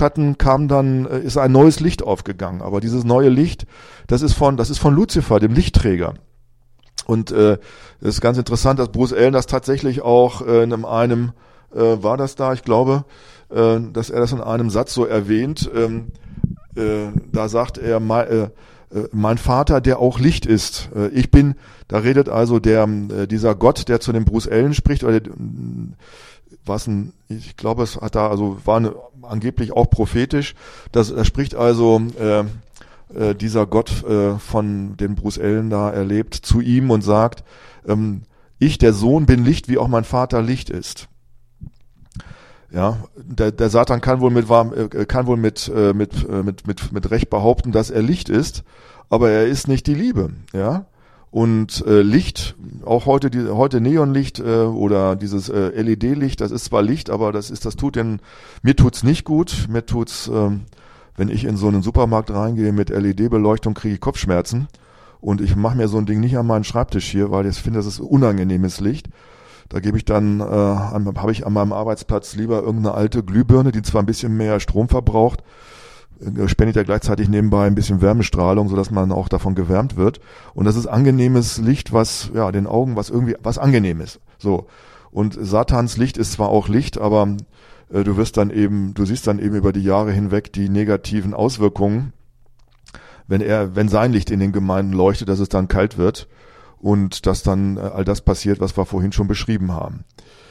Schatten kam dann, ist ein neues Licht aufgegangen. Aber dieses neue Licht, das ist von Luzifer, dem Lichtträger. Und es ist ganz interessant, dass Bruce Allen das tatsächlich auch in einem war das da, ich glaube, dass er das in einem Satz so erwähnt. Da sagt er, mein Vater, der auch Licht ist. Da redet also dieser Gott, der zu dem Bruce Allen spricht, oder ich glaube, es hat da, also angeblich auch prophetisch. Da spricht also dieser Gott, von den Bruce Allen da erlebt, zu ihm und sagt, ich, der Sohn, bin Licht, wie auch mein Vater Licht ist. Ja, der Satan kann wohl mit Recht behaupten, dass er Licht ist, aber er ist nicht die Liebe, ja. Und Licht, auch heute Neonlicht oder dieses LED-Licht, das ist zwar Licht, aber mir tut's nicht gut. Mir tut's, wenn ich in so einen Supermarkt reingehe mit LED-Beleuchtung, kriege ich Kopfschmerzen. Und ich mache mir so ein Ding nicht an meinen Schreibtisch hier, weil ich finde, das ist unangenehmes Licht. Da gebe ich dann, habe ich an meinem Arbeitsplatz lieber irgendeine alte Glühbirne, die zwar ein bisschen mehr Strom verbraucht, spendet ja gleichzeitig nebenbei ein bisschen Wärmestrahlung, sodass man auch davon gewärmt wird. Und das ist angenehmes Licht, was den Augen was angenehm ist. So. Und Satans Licht ist zwar auch Licht, aber du siehst dann eben über die Jahre hinweg die negativen Auswirkungen, wenn sein Licht in den Gemeinden leuchtet, dass es dann kalt wird. Und dass dann all das passiert, was wir vorhin schon beschrieben haben.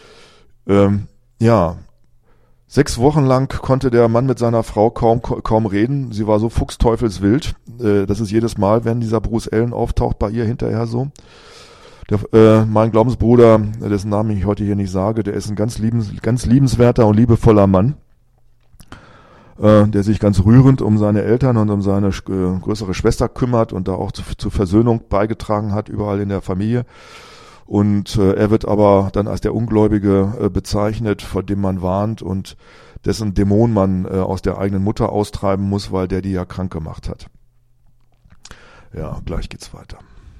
6 Wochen lang konnte der Mann mit seiner Frau kaum reden. Sie war so fuchsteufelswild. Das ist jedes Mal, wenn dieser Bruce Allen auftaucht, bei ihr hinterher so. Mein Glaubensbruder, dessen Namen ich heute hier nicht sage, der ist ein ganz liebenswerter und liebevoller Mann, der sich ganz rührend um seine Eltern und um seine größere Schwester kümmert und da auch zur Versöhnung beigetragen hat, überall in der Familie. Und er wird aber dann als der Ungläubige bezeichnet, vor dem man warnt und dessen Dämon man aus der eigenen Mutter austreiben muss, weil der die ja krank gemacht hat. Ja, gleich geht's weiter.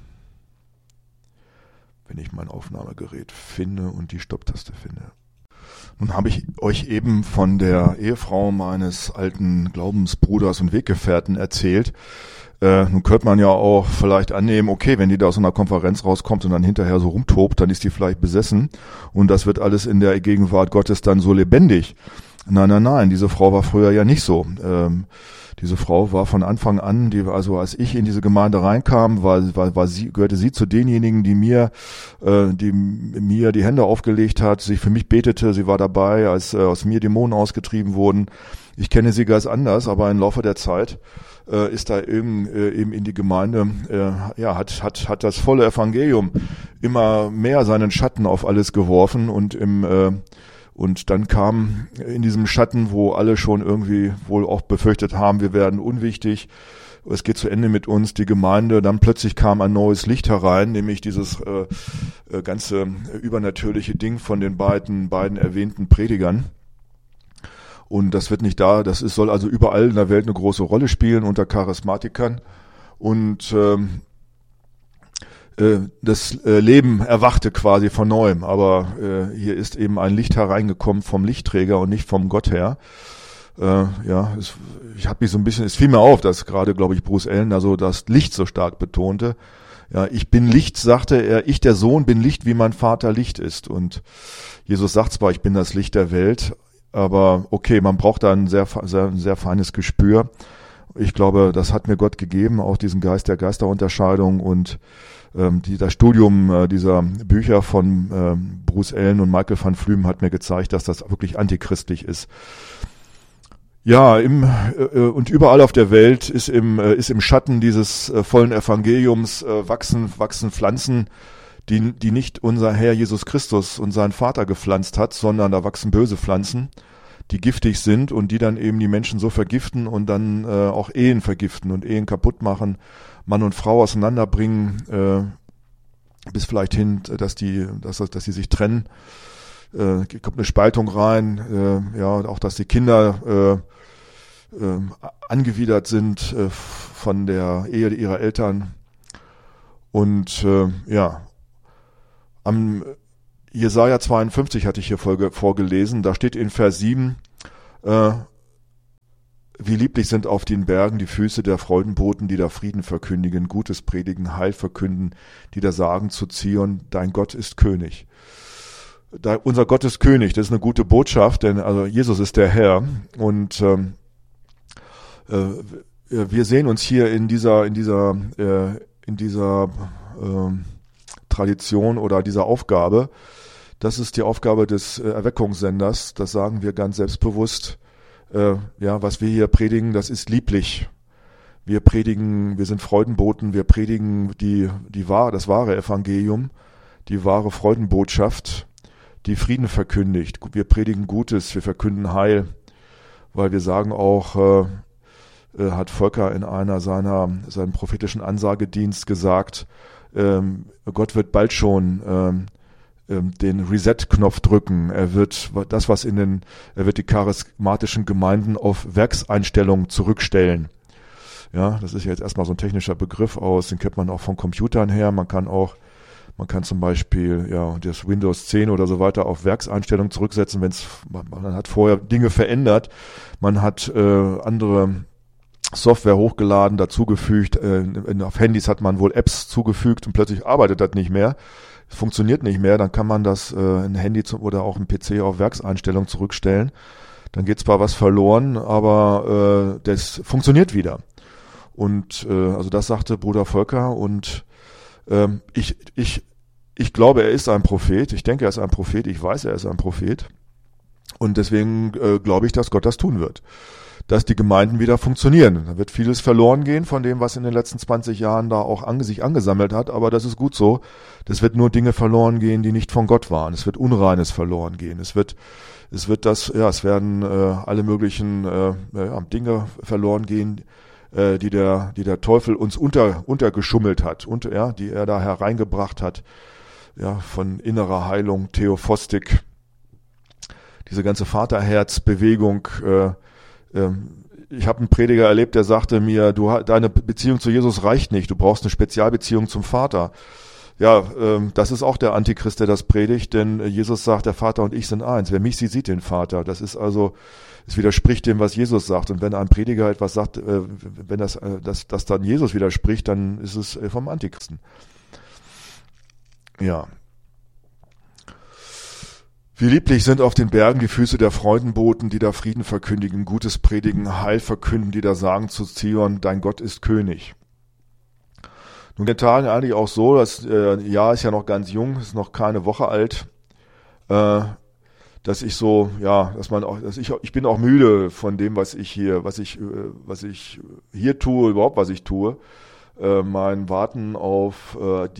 Wenn ich mein Aufnahmegerät finde und die Stopptaste finde. Nun habe ich euch eben von der Ehefrau meines alten Glaubensbruders und Weggefährten erzählt. Nun könnte man ja auch vielleicht annehmen, okay, wenn die da aus einer Konferenz rauskommt und dann hinterher so rumtobt, dann ist die vielleicht besessen und das wird alles in der Gegenwart Gottes dann so lebendig. Nein, diese Frau war früher ja nicht so. Diese Frau war von Anfang an, als ich in diese Gemeinde reinkam, gehörte sie zu denjenigen, die mir die Hände aufgelegt hat, sich für mich betete. Sie war dabei, als aus mir Dämonen ausgetrieben wurden. Ich kenne sie ganz anders, aber im Laufe der Zeit ist da eben in die Gemeinde, hat das volle Evangelium immer mehr seinen Schatten auf alles geworfen und dann kam in diesem Schatten, wo alle schon irgendwie wohl auch befürchtet haben, wir werden unwichtig, es geht zu Ende mit uns, die Gemeinde, dann plötzlich kam ein neues Licht herein, nämlich dieses ganze übernatürliche Ding von den beiden erwähnten Predigern. Und das soll also überall in der Welt eine große Rolle spielen unter Charismatikern. Und das Leben erwachte quasi von neuem, aber hier ist eben ein Licht hereingekommen vom Lichtträger und nicht vom Gott her. Es fiel mir auf, dass gerade, glaube ich, Bruce Allen da so das Licht so stark betonte. Ja, ich bin Licht, sagte er, ich der Sohn bin Licht, wie mein Vater Licht ist. Und Jesus sagt zwar, ich bin das Licht der Welt, aber okay, man braucht da ein sehr, sehr, sehr feines Gespür. Ich glaube, das hat mir Gott gegeben, auch diesen Geist der Geisterunterscheidung und das Studium dieser Bücher von Bruce Allen und Michael van Flüem hat mir gezeigt, dass das wirklich antichristlich ist. Ja, und überall auf der Welt ist im Schatten dieses vollen Evangeliums wachsen Pflanzen, die nicht unser Herr Jesus Christus und sein Vater gepflanzt hat, sondern da wachsen böse Pflanzen, die giftig sind und die dann eben die Menschen so vergiften und dann auch Ehen vergiften und Ehen kaputt machen, Mann und Frau auseinanderbringen, bis vielleicht hin, dass sie sich trennen. Kommt eine Spaltung rein, auch dass die Kinder angewidert sind von der Ehe ihrer Eltern. Und am Jesaja 52 hatte ich hier vorgelesen, da steht in Vers 7, Wie lieblich sind auf den Bergen die Füße der Freudenboten, die da Frieden verkündigen, Gutes predigen, Heil verkünden, die da sagen zu Zion, dein Gott ist König. Unser Gott ist König, das ist eine gute Botschaft, denn also Jesus ist der Herr und wir sehen uns hier in dieser Tradition oder dieser Aufgabe. Das ist die Aufgabe des Erweckungssenders. Das sagen wir ganz selbstbewusst. Was wir hier predigen, das ist lieblich. Wir predigen, wir sind Freudenboten. Wir predigen das wahre Evangelium, die wahre Freudenbotschaft, die Frieden verkündigt. Wir predigen Gutes, wir verkünden Heil, weil wir sagen auch, hat Volker in seinem prophetischen Ansagedienst gesagt, Gott wird bald schon den Reset-Knopf drücken. Er wird die charismatischen Gemeinden auf Werkseinstellungen zurückstellen. Ja, das ist ja jetzt erstmal so ein technischer Begriff den kennt man auch von Computern her. Man kann zum Beispiel das Windows 10 oder so weiter auf Werkseinstellungen zurücksetzen, man hat vorher Dinge verändert, man hat andere Software hochgeladen, dazugefügt, auf Handys hat man wohl Apps zugefügt und plötzlich arbeitet das nicht mehr, es funktioniert nicht mehr, dann kann man das ein Handy oder auch ein PC auf Werkseinstellung zurückstellen. Dann geht zwar was verloren, aber das funktioniert wieder. Und also das sagte Bruder Volker und ich glaube, er ist ein Prophet, ich denke, er ist ein Prophet, ich weiß, er ist ein Prophet und deswegen glaube ich, dass Gott das tun wird. Dass die Gemeinden wieder funktionieren. Da wird vieles verloren gehen von dem, was in den letzten 20 Jahren da auch sich angesammelt hat, aber das ist gut so. Das wird nur Dinge verloren gehen, die nicht von Gott waren. Es wird Unreines verloren gehen. Es werden alle möglichen Dinge verloren gehen, die der Teufel uns untergeschummelt hat und die er da hereingebracht hat. Ja, von innerer Heilung, Theophostik, diese ganze Vaterherzbewegung. Ich habe einen Prediger erlebt, der sagte mir, deine Beziehung zu Jesus reicht nicht, du brauchst eine Spezialbeziehung zum Vater. Ja, das ist auch der Antichrist, der das predigt, denn Jesus sagt, der Vater und ich sind eins. Wer mich sieht, sieht den Vater. Das ist also, es widerspricht dem, was Jesus sagt. Und wenn ein Prediger etwas sagt, wenn das dann Jesus widerspricht, dann ist es vom Antichristen. Ja. Wie lieblich sind auf den Bergen die Füße der Freudenboten, die da Frieden verkündigen, Gutes predigen, Heil verkünden, die da sagen zu Zion, dein Gott ist König. Nun, in den Tagen eigentlich auch so, das Jahr ist ja noch ganz jung, ist noch keine Woche alt, dass ich ich bin auch müde von dem, was ich hier tue, überhaupt was ich tue. Mein Warten auf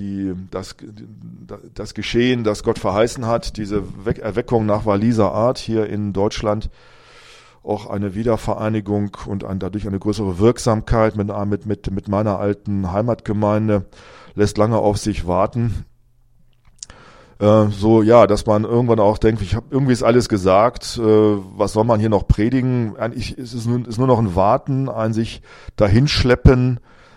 das Geschehen, das Gott verheißen hat, diese Erweckung nach Walliser Art hier in Deutschland, auch eine Wiedervereinigung und dadurch eine größere Wirksamkeit mit meiner alten Heimatgemeinde, lässt lange auf sich warten. Dass man irgendwann auch denkt, irgendwie ist alles gesagt, was soll man hier noch predigen? Eigentlich ist es nur noch ein Warten, ein sich dahinschleppen,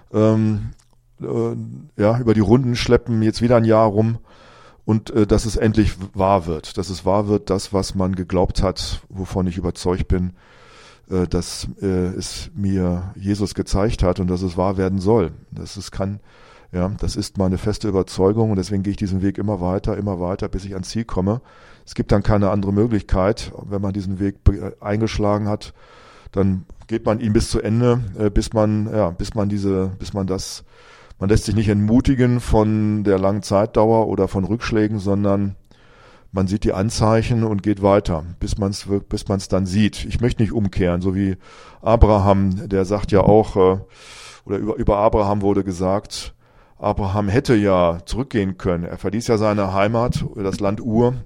über die Runden schleppen, jetzt wieder ein Jahr rum und dass es endlich wahr wird. Dass es wahr wird, das, was man geglaubt hat, wovon ich überzeugt bin, dass es mir Jesus gezeigt hat und dass es wahr werden soll. Das ist meine feste Überzeugung und deswegen gehe ich diesen Weg immer weiter, bis ich ans Ziel komme. Es gibt dann keine andere Möglichkeit. Wenn man diesen Weg eingeschlagen hat, dann geht man ihn bis zu Ende, man lässt sich nicht entmutigen von der langen Zeitdauer oder von Rückschlägen, sondern man sieht die Anzeichen und geht weiter, bis man es dann sieht. Ich möchte nicht umkehren, so wie Abraham, der sagt ja auch, oder über Abraham wurde gesagt, Abraham hätte ja zurückgehen können. Er verließ ja seine Heimat, das Land Ur,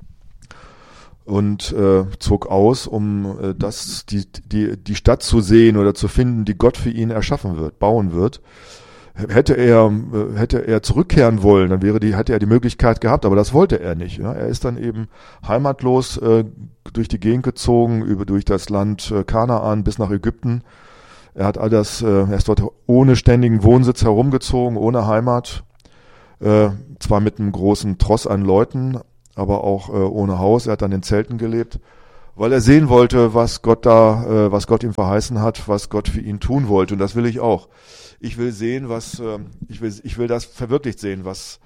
und zog aus, um die Stadt zu sehen oder zu finden, die Gott für ihn bauen wird. Hätte er zurückkehren wollen, dann hätte er die Möglichkeit gehabt, aber das wollte er nicht. Ja? Er ist dann eben heimatlos durch die Gegend gezogen, durch das Land Kanaan bis nach Ägypten. Er ist dort ohne ständigen Wohnsitz herumgezogen, ohne Heimat, zwar mit einem großen Tross an Leuten, aber auch ohne Haus. Er hat dann in Zelten gelebt, weil er sehen wollte, was Gott ihm verheißen hat, was Gott für ihn tun wollte. Und das will ich auch. Ich will sehen, ich will das verwirklicht sehen,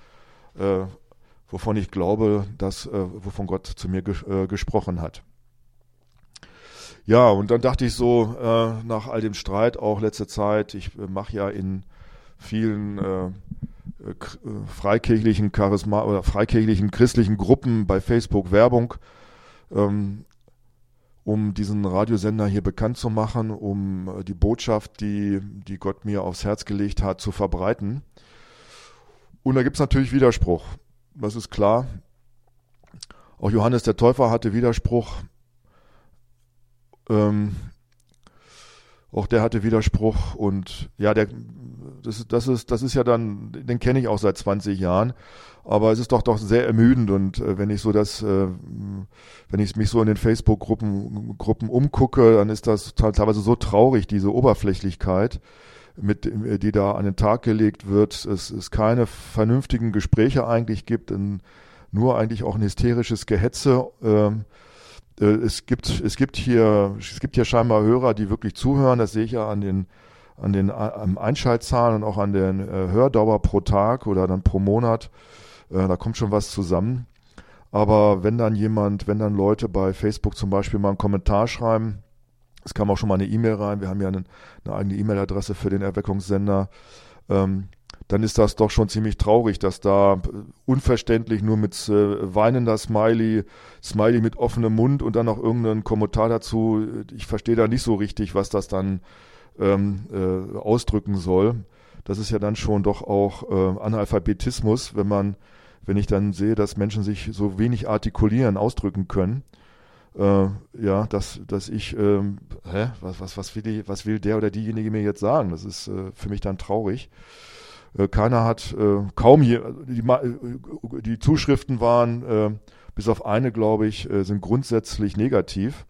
wovon ich glaube, wovon Gott zu mir gesprochen hat. Ja, und dann dachte ich so, nach all dem Streit, auch letzte Zeit, ich mache ja in vielen freikirchlichen oder freikirchlichen christlichen Gruppen bei Facebook Werbung, um diesen Radiosender hier bekannt zu machen, um die Botschaft, die Gott mir aufs Herz gelegt hat, zu verbreiten. Und da gibt es natürlich Widerspruch. Das ist klar. Auch Johannes der Täufer hatte Widerspruch. Auch der hatte Widerspruch. Und ja, das ist ja dann, den kenne ich auch seit 20 Jahren. Aber es ist doch sehr ermüdend. Und wenn ich mich so in den Facebook-Gruppen umgucke, dann ist das teilweise so traurig, diese Oberflächlichkeit, die da an den Tag gelegt wird. Es keine vernünftigen Gespräche eigentlich gibt, nur eigentlich auch ein hysterisches Gehetze. Es gibt hier scheinbar Hörer, die wirklich zuhören. Das sehe ich ja an den Einschaltzahlen und auch an der Hördauer pro Tag oder dann pro Monat. Da kommt schon was zusammen. Aber wenn dann Leute bei Facebook zum Beispiel mal einen Kommentar schreiben, es kam auch schon mal eine E-Mail rein, wir haben ja eine eigene E-Mail-Adresse für den Erweckungssender, dann ist das doch schon ziemlich traurig, dass da unverständlich nur mit weinender Smiley mit offenem Mund und dann noch irgendein Kommentar dazu, ich verstehe da nicht so richtig, was das dann ausdrücken soll. Das ist ja dann schon doch auch Analphabetismus, wenn ich dann sehe, dass Menschen sich so wenig artikulieren, ausdrücken können. Dass ich, was will der oder diejenige mir jetzt sagen? Das ist für mich dann traurig. Keiner hat, die Zuschriften waren, bis auf eine, glaube ich, sind grundsätzlich negativ.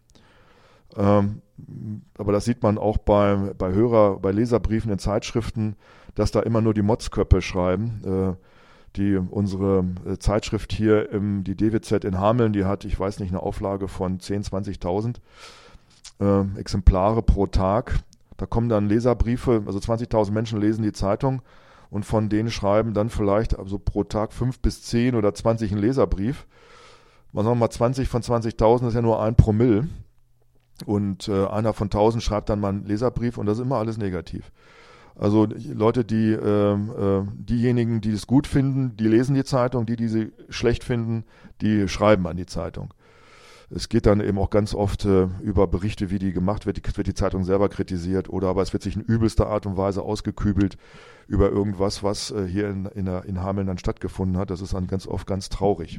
Aber das sieht man auch bei Leserbriefen in Zeitschriften, dass da immer nur die Motzköppe schreiben. Unsere Zeitschrift hier, die DWZ in Hameln, die hat, ich weiß nicht, eine Auflage von 10.000, 20.000 Exemplare pro Tag. Da kommen dann Leserbriefe, also 20.000 Menschen lesen die Zeitung und von denen schreiben dann vielleicht also pro Tag 5 bis 10 oder 20 einen Leserbrief. Man sagt mal, 20 von 20.000 ist ja nur 1 Promille. Und einer von 1.000 schreibt dann mal einen Leserbrief und das ist immer alles negativ. Also Leute, diejenigen, die es gut finden, die lesen die Zeitung, die sie schlecht finden, die schreiben an die Zeitung. Es geht dann eben auch ganz oft über Berichte, wie die gemacht wird die Zeitung selber kritisiert aber es wird sich in übelster Art und Weise ausgekübelt über irgendwas, was hier in Hameln dann stattgefunden hat. Das ist dann ganz oft ganz traurig.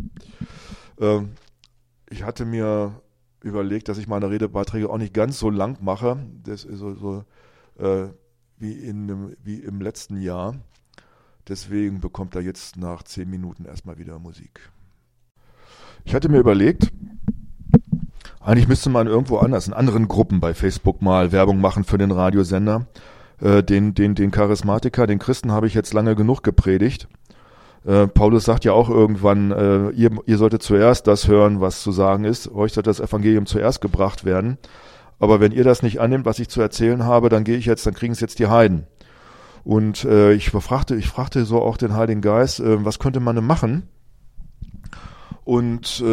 Ich hatte mir überlegt, dass ich meine Redebeiträge auch nicht ganz so lang mache. Das ist wie im letzten Jahr. Deswegen bekommt er jetzt nach 10 Minuten erstmal wieder Musik. Ich hatte mir überlegt, eigentlich müsste man irgendwo anders, in anderen Gruppen bei Facebook mal Werbung machen für den Radiosender. Den Charismatiker, den Christen habe ich jetzt lange genug gepredigt. Paulus sagt ja auch irgendwann, ihr solltet zuerst das hören, was zu sagen ist. Euch sollte das Evangelium zuerst gebracht werden. Aber wenn ihr das nicht annimmt, was ich zu erzählen habe, dann kriegen es jetzt die Heiden. Und ich fragte so auch den Heiligen Geist, was könnte man denn machen? Und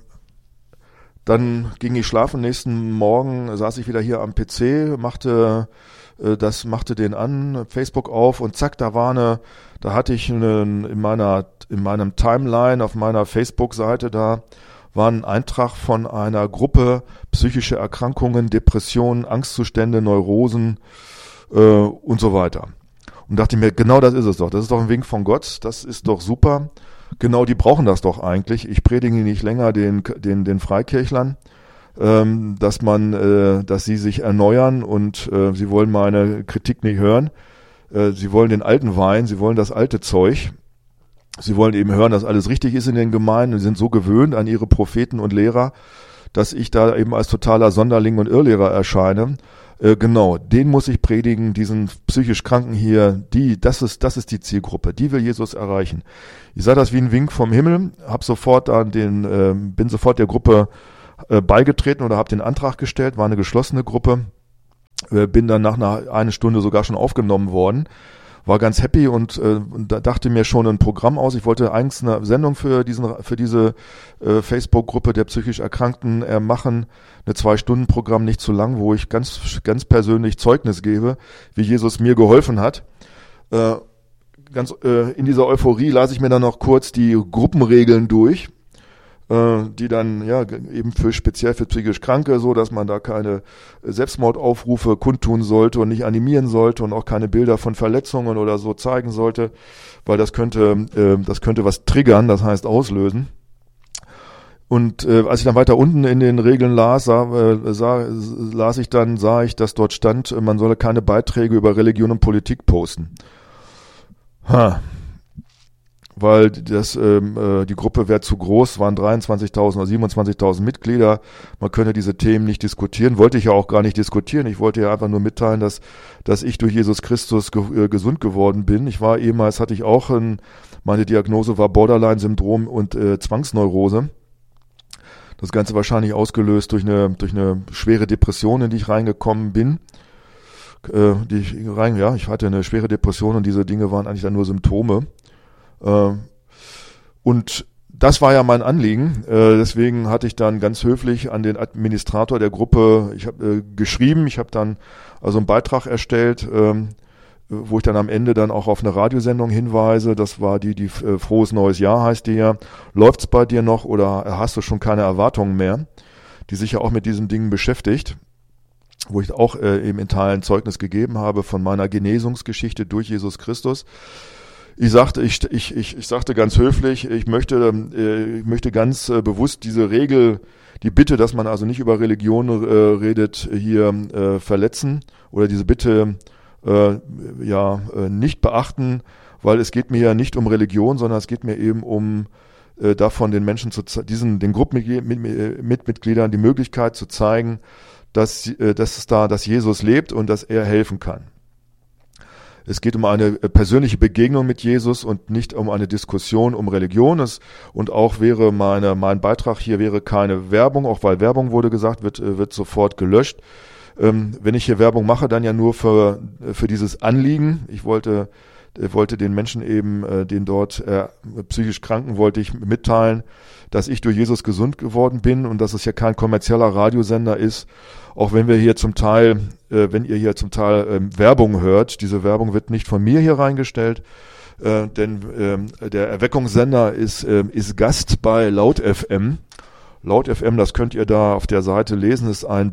dann ging ich schlafen. Nächsten Morgen saß ich wieder hier am PC, machte den an, Facebook auf und zack, da hatte ich in meinem Timeline auf meiner Facebook-Seite, da war ein Eintrag von einer Gruppe psychische Erkrankungen, Depressionen, Angstzustände, Neurosen und so weiter. Und dachte mir, genau das ist es doch. Das ist doch ein Wink von Gott. Das ist doch super. Genau, die brauchen das doch eigentlich. Ich predige nicht länger den Freikirchlern, dass sie sich erneuern und sie wollen meine Kritik nicht hören. Sie wollen den alten Wein, sie wollen das alte Zeug. Sie wollen eben hören, dass alles richtig ist in den Gemeinden. Sie sind so gewöhnt an ihre Propheten und Lehrer, dass ich da eben als totaler Sonderling und Irrlehrer erscheine. Genau, den muss ich predigen, diesen psychisch Kranken hier, das ist die Zielgruppe, die will Jesus erreichen. Ich sah das wie ein Wink vom Himmel, bin sofort der Gruppe, beigetreten oder habe den Antrag gestellt, war eine geschlossene Gruppe, bin dann nach einer Stunde sogar schon aufgenommen worden, war ganz happy und dachte mir schon ein Programm aus. Ich wollte eigentlich eine Sendung für diese Facebook-Gruppe der psychisch Erkrankten machen, eine 2-Stunden-Programm, nicht zu lang, wo ich ganz persönlich Zeugnis gebe, wie Jesus mir geholfen hat. In dieser Euphorie las ich mir dann noch kurz die Gruppenregeln durch, die dann eben speziell für psychisch Kranke, so dass man da keine Selbstmordaufrufe kundtun sollte und nicht animieren sollte und auch keine Bilder von Verletzungen oder so zeigen sollte, weil das könnte was triggern, das heißt auslösen. Und als ich dann weiter unten in den Regeln las, sah ich, dass dort stand, man solle keine Beiträge über Religion und Politik posten. Weil die Gruppe wäre zu groß, waren 23.000 oder 27.000 Mitglieder, man könne diese Themen nicht diskutieren, wollte ich ja auch gar nicht diskutieren, ich wollte ja einfach nur mitteilen, dass ich durch Jesus Christus gesund geworden bin. Ich war ehemals, hatte ich auch, meine Diagnose war Borderline-Syndrom und Zwangsneurose. Das Ganze wahrscheinlich ausgelöst durch eine schwere Depression, in die ich reingekommen bin. Ich hatte eine schwere Depression und diese Dinge waren eigentlich dann nur Symptome. Und das war ja mein Anliegen. Deswegen hatte ich dann ganz höflich an den Administrator der Gruppe, ich habe geschrieben, ich habe dann also einen Beitrag erstellt, wo ich dann am Ende dann auch auf eine Radiosendung hinweise. Das war die Frohes Neues Jahr heißt die ja. Läuft's bei dir noch oder hast du schon keine Erwartungen mehr? Die sich ja auch mit diesen Dingen beschäftigt, wo ich auch eben in Teilen Zeugnis gegeben habe von meiner Genesungsgeschichte durch Jesus Christus. Ich sagte ganz höflich, ich möchte ganz bewusst diese Regel, die Bitte, dass man also nicht über Religion redet, hier verletzen oder diese Bitte nicht beachten, weil es geht mir ja nicht um Religion, sondern es geht mir eben um davon den Menschen den Gruppenmitgliedern die Möglichkeit zu zeigen, dass Jesus lebt und dass er helfen kann. Es geht um eine persönliche Begegnung mit Jesus und nicht um eine Diskussion um Religion. Und auch wäre mein Beitrag hier wäre keine Werbung, auch weil Werbung wurde gesagt, wird sofort gelöscht. Wenn ich hier Werbung mache, dann ja nur für dieses Anliegen. Ich wollte den Menschen eben, den dort psychisch Kranken, wollte ich mitteilen, dass ich durch Jesus gesund geworden bin und dass es ja kein kommerzieller Radiosender ist. Auch wenn wir hier zum Teil, wenn ihr hier zum Teil Werbung hört, diese Werbung wird nicht von mir hier reingestellt, denn der Erweckungssender ist Gast bei Laut FM. Laut FM, das könnt ihr da auf der Seite lesen, ist ein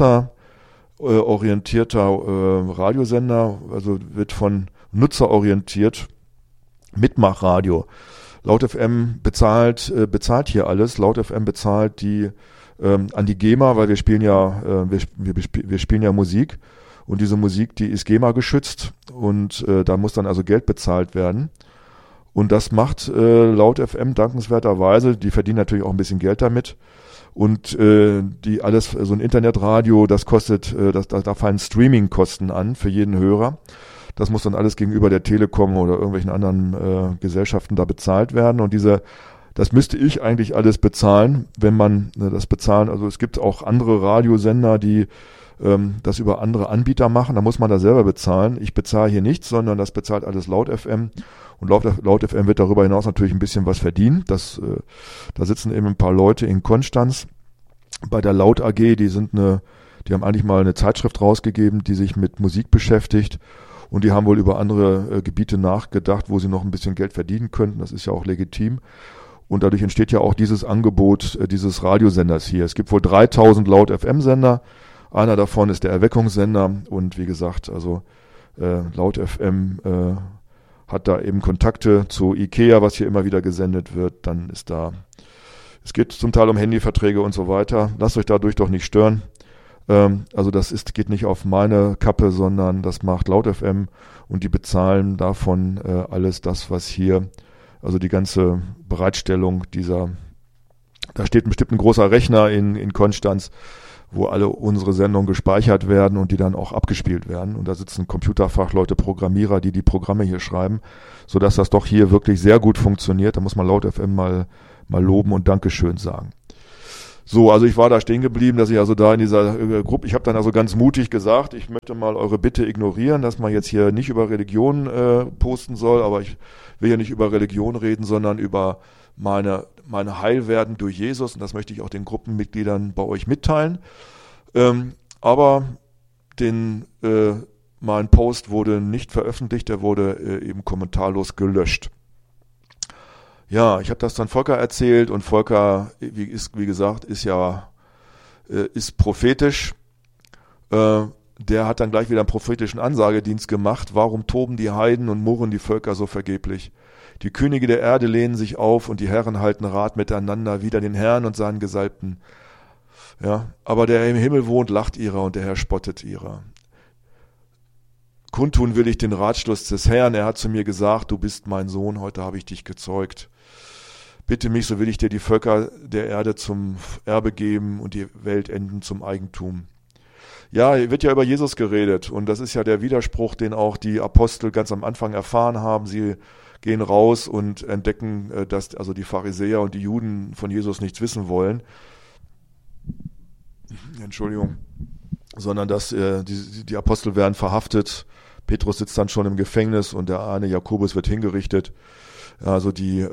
benutzerorientierter Radiosender, also wird von Nutzerorientiert, Mitmachradio. Laut FM bezahlt hier alles. Laut FM bezahlt an die GEMA, weil wir spielen ja Musik und diese Musik, die ist GEMA geschützt und da muss dann also Geld bezahlt werden. Und das macht Laut FM dankenswerterweise, die verdienen natürlich auch ein bisschen Geld damit. Und so ein Internetradio, das kostet, da fallen Streaming-Kosten an für jeden Hörer. Das muss dann alles gegenüber der Telekom oder irgendwelchen anderen Gesellschaften da bezahlt werden. Und das müsste ich eigentlich alles bezahlen, wenn man das bezahlen. Also es gibt auch andere Radiosender, die das über andere Anbieter machen. Da muss man da selber bezahlen. Ich bezahle hier nichts, sondern das bezahlt alles Laut FM. Und Laut FM wird darüber hinaus natürlich ein bisschen was verdienen. Da sitzen eben ein paar Leute in Konstanz bei der Laut AG. Die haben eigentlich mal eine Zeitschrift rausgegeben, die sich mit Musik beschäftigt. Und die haben wohl über andere Gebiete nachgedacht, wo sie noch ein bisschen Geld verdienen könnten. Das ist ja auch legitim. Und dadurch entsteht ja auch dieses Angebot dieses Radiosenders hier. Es gibt wohl 3000 Laut-FM-Sender. Einer davon ist der Erweckungssender. Und wie gesagt, also Laut-FM hat da eben Kontakte zu IKEA, was hier immer wieder gesendet wird. Dann es geht zum Teil um Handyverträge und so weiter. Lasst euch dadurch doch nicht stören. Also geht nicht auf meine Kappe, sondern das macht Laut FM und die bezahlen davon alles das, was hier, also die ganze Bereitstellung da steht bestimmt ein großer Rechner in Konstanz, wo alle unsere Sendungen gespeichert werden und die dann auch abgespielt werden. Und da sitzen Computerfachleute, Programmierer, die Programme hier schreiben, sodass das doch hier wirklich sehr gut funktioniert. Da muss man Laut FM mal loben und Dankeschön sagen. So, also ich war da stehen geblieben, dass ich also da in dieser Gruppe, ich habe dann also ganz mutig gesagt, ich möchte mal eure Bitte ignorieren, dass man jetzt hier nicht über Religion posten soll, aber ich will ja nicht über Religion reden, sondern über meine Heilwerden durch Jesus, und das möchte ich auch den Gruppenmitgliedern bei euch mitteilen. Aber mein Post wurde nicht veröffentlicht, der wurde eben kommentarlos gelöscht. Ja, ich habe das dann Volker erzählt, und Volker, wie gesagt, ist prophetisch. Der hat dann gleich wieder einen prophetischen Ansagedienst gemacht. Warum toben die Heiden und murren die Völker so vergeblich? Die Könige der Erde lehnen sich auf, und die Herren halten Rat miteinander, wider den Herrn und seinen Gesalbten. Ja, aber der im Himmel wohnt, lacht ihrer, und der Herr spottet ihrer. Kundtun will ich den Ratschluss des Herrn. Er hat zu mir gesagt, du bist mein Sohn, heute habe ich dich gezeugt. Bitte mich, so will ich dir die Völker der Erde zum Erbe geben und die Weltenden zum Eigentum. Ja, hier wird ja über Jesus geredet, und das ist ja der Widerspruch, den auch die Apostel ganz am Anfang erfahren haben. Sie gehen raus und entdecken, dass also die Pharisäer und die Juden von Jesus nichts wissen wollen. Entschuldigung. Sondern dass die Apostel werden verhaftet. Petrus sitzt dann schon im Gefängnis, und der eine Jakobus wird hingerichtet. Also die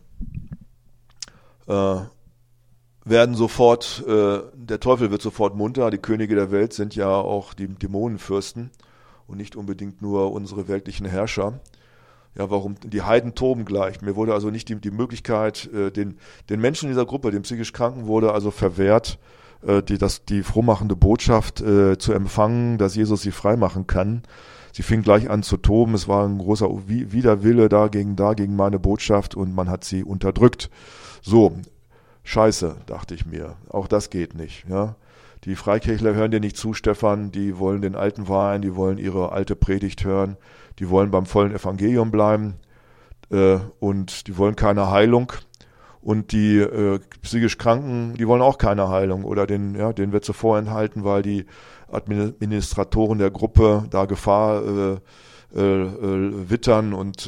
werden sofort, der Teufel wird sofort munter. Die Könige der Welt sind ja auch die Dämonenfürsten und nicht unbedingt nur unsere weltlichen Herrscher. Ja, warum? Die Heiden toben gleich. Mir wurde also nicht die Möglichkeit, den Menschen dieser Gruppe, den psychisch Kranken, wurde also verwehrt, die frohmachende Botschaft zu empfangen, dass Jesus sie freimachen kann. Sie fing gleich an zu toben. Es war ein großer Widerwille gegen meine Botschaft, und man hat sie unterdrückt. So, scheiße, dachte ich mir. Auch das geht nicht. Ja? Die Freikirchler hören dir nicht zu, Stefan. Die wollen den alten Wein, die wollen ihre alte Predigt hören. Die wollen beim vollen Evangelium bleiben, und die wollen keine Heilung. Und die psychisch Kranken, die wollen auch keine Heilung, oder denen wird sie vorenthalten, weil die Administratoren der Gruppe da Gefahr wittern, und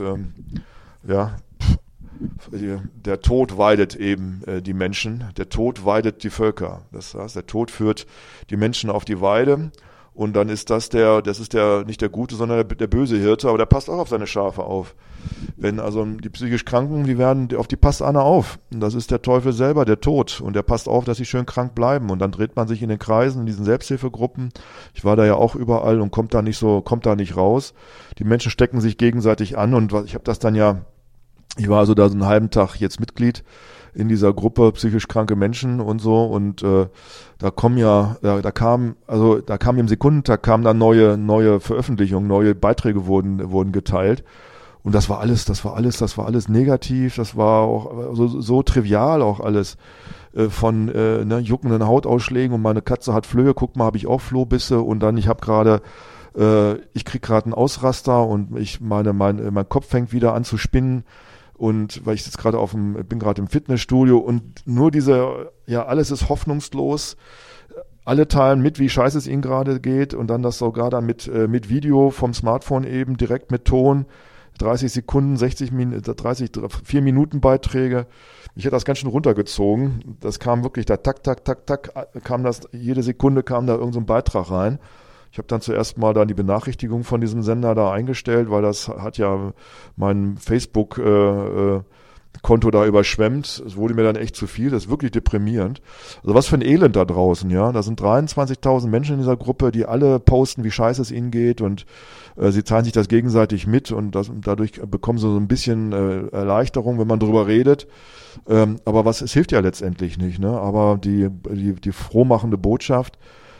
der Tod weidet eben die Menschen, der Tod weidet die Völker. Das heißt, der Tod führt die Menschen auf die Weide, und dann ist das ist nicht der Gute, sondern der böse Hirte, aber der passt auch auf seine Schafe auf. Wenn also die psychisch Kranken, auf die passt einer auf. Und das ist der Teufel selber, der Tod. Und der passt auf, dass sie schön krank bleiben. Und dann dreht man sich in den Kreisen, in diesen Selbsthilfegruppen. Ich war da ja auch überall und kommt da nicht raus. Die Menschen stecken sich gegenseitig an, und ich habe das dann ich war also da so einen halben Tag jetzt Mitglied in dieser Gruppe psychisch kranke Menschen und so, und da kam im Sekundentakt dann neue Veröffentlichungen, neue Beiträge wurden geteilt, und das war alles negativ, das war auch so trivial auch alles, von juckenden Hautausschlägen, und meine Katze hat Flöhe, guck mal, habe ich auch Flohbisse, und dann ich krieg gerade einen Ausraster, und mein Kopf fängt wieder an zu spinnen. Und weil ich jetzt bin gerade im Fitnessstudio, und nur alles ist hoffnungslos. Alle teilen mit, wie scheiße es ihnen gerade geht, und dann das sogar dann mit Video vom Smartphone eben, direkt mit Ton, 30 Sekunden, 4 Minuten Beiträge. Ich hätte das ganz schön runtergezogen. Das kam wirklich da, tak, tak, tak, tak, jede Sekunde kam da irgend so ein Beitrag rein. Ich habe dann zuerst mal dann die Benachrichtigung von diesem Sender da eingestellt, weil das hat ja mein Facebook-Konto da überschwemmt. Es wurde mir dann echt zu viel, das ist wirklich deprimierend. Also was für ein Elend da draußen, ja. Da sind 23.000 Menschen in dieser Gruppe, die alle posten, wie scheiße es ihnen geht, und sie teilen sich das gegenseitig mit, und dadurch bekommen sie so ein bisschen Erleichterung, wenn man drüber redet. Aber es hilft ja letztendlich nicht, ne? Aber die frohmachende Botschaft,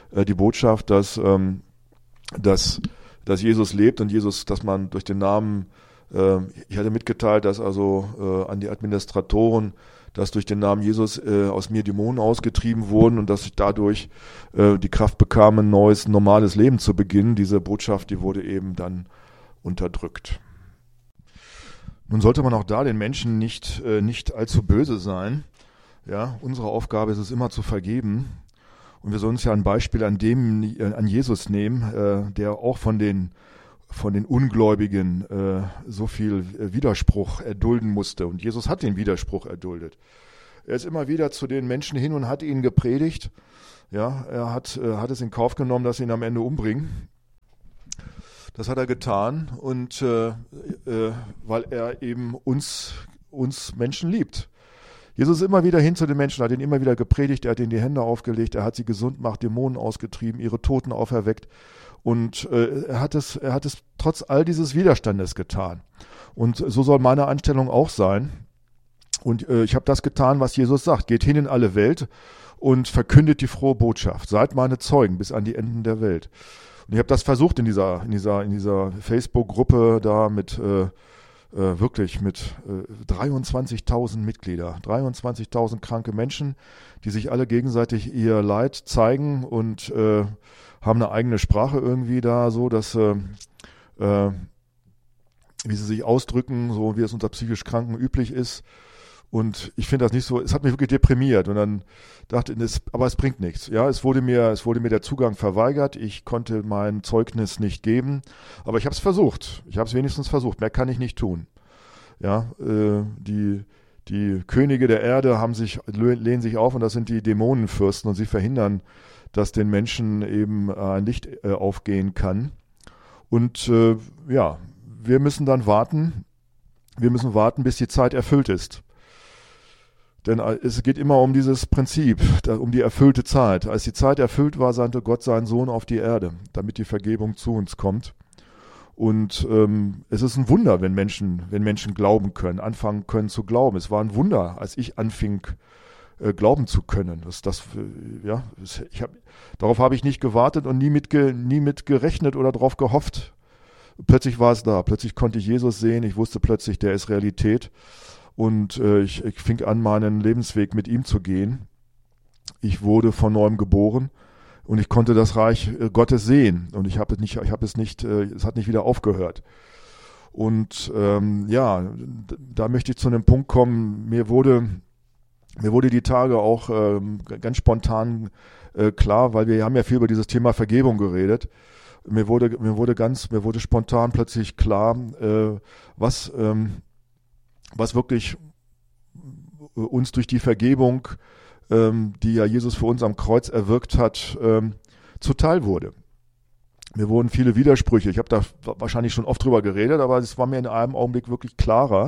dass Jesus lebt, und dass man durch den Namen, ich hatte mitgeteilt, dass also an die Administratoren, dass durch den Namen Jesus aus mir Dämonen ausgetrieben wurden, und dass ich dadurch die Kraft bekam, ein neues, normales Leben zu beginnen. Diese Botschaft, die wurde eben dann unterdrückt. Nun sollte man auch da den Menschen nicht allzu böse sein. Ja, unsere Aufgabe ist es immer zu vergeben. Und wir sollen uns ja ein Beispiel an Jesus nehmen, der auch von den Ungläubigen so viel Widerspruch erdulden musste. Und Jesus hat den Widerspruch erduldet. Er ist immer wieder zu den Menschen hin und hat ihnen gepredigt. Ja, er hat es in Kauf genommen, dass sie ihn am Ende umbringen. Das hat er getan und weil er eben uns Menschen liebt. Jesus ist immer wieder hin zu den Menschen, hat ihnen immer wieder gepredigt, er hat ihnen die Hände aufgelegt, er hat sie gesund gemacht, Dämonen ausgetrieben, ihre Toten auferweckt. Und er hat es trotz all dieses Widerstandes getan. Und so soll meine Einstellung auch sein. Und ich habe das getan, was Jesus sagt. Geht hin in alle Welt und verkündet die frohe Botschaft. Seid meine Zeugen bis an die Enden der Welt. Und ich habe das versucht in dieser Facebook-Gruppe da mit wirklich mit 23.000 Mitglieder, 23.000 kranke Menschen, die sich alle gegenseitig ihr Leid zeigen und haben eine eigene Sprache irgendwie da, so dass wie sie sich ausdrücken, so wie es unter psychisch Kranken üblich ist. Und ich finde das nicht so, es hat mich wirklich deprimiert und dann dachte ich, aber es bringt nichts. Ja, es wurde mir der Zugang verweigert, ich konnte mein Zeugnis nicht geben, aber ich habe es versucht. Ich habe es wenigstens versucht, mehr kann ich nicht tun. Ja, die Könige der Erde lehnen sich auf und das sind die Dämonenfürsten und sie verhindern, dass den Menschen eben ein Licht aufgehen kann. Und ja, wir müssen dann warten. Wir müssen warten, bis die Zeit erfüllt ist. Denn es geht immer um dieses Prinzip, um die erfüllte Zeit. Als die Zeit erfüllt war, sandte Gott seinen Sohn auf die Erde, damit die Vergebung zu uns kommt. Und es ist ein Wunder, wenn Menschen glauben können, anfangen können zu glauben. Es war ein Wunder, als ich anfing, glauben zu können. Darauf habe ich nicht gewartet und nie mit gerechnet oder darauf gehofft. Plötzlich war es da. Plötzlich konnte ich Jesus sehen. Ich wusste plötzlich, der ist Realität. Und ich fing an, meinen Lebensweg mit ihm zu gehen. Ich wurde von neuem geboren und ich konnte das Reich Gottes sehen. Und es hat nicht wieder aufgehört. Und ja, da möchte ich zu einem Punkt kommen. Mir wurde die Tage auch ganz spontan klar, weil wir haben ja viel über dieses Thema Vergebung geredet. Mir wurde spontan plötzlich klar, was wirklich uns durch die Vergebung, die ja Jesus für uns am Kreuz erwirkt hat, zuteil wurde. Mir wurden viele Widersprüche. Ich habe da wahrscheinlich schon oft drüber geredet, aber es war mir in einem Augenblick wirklich klarer.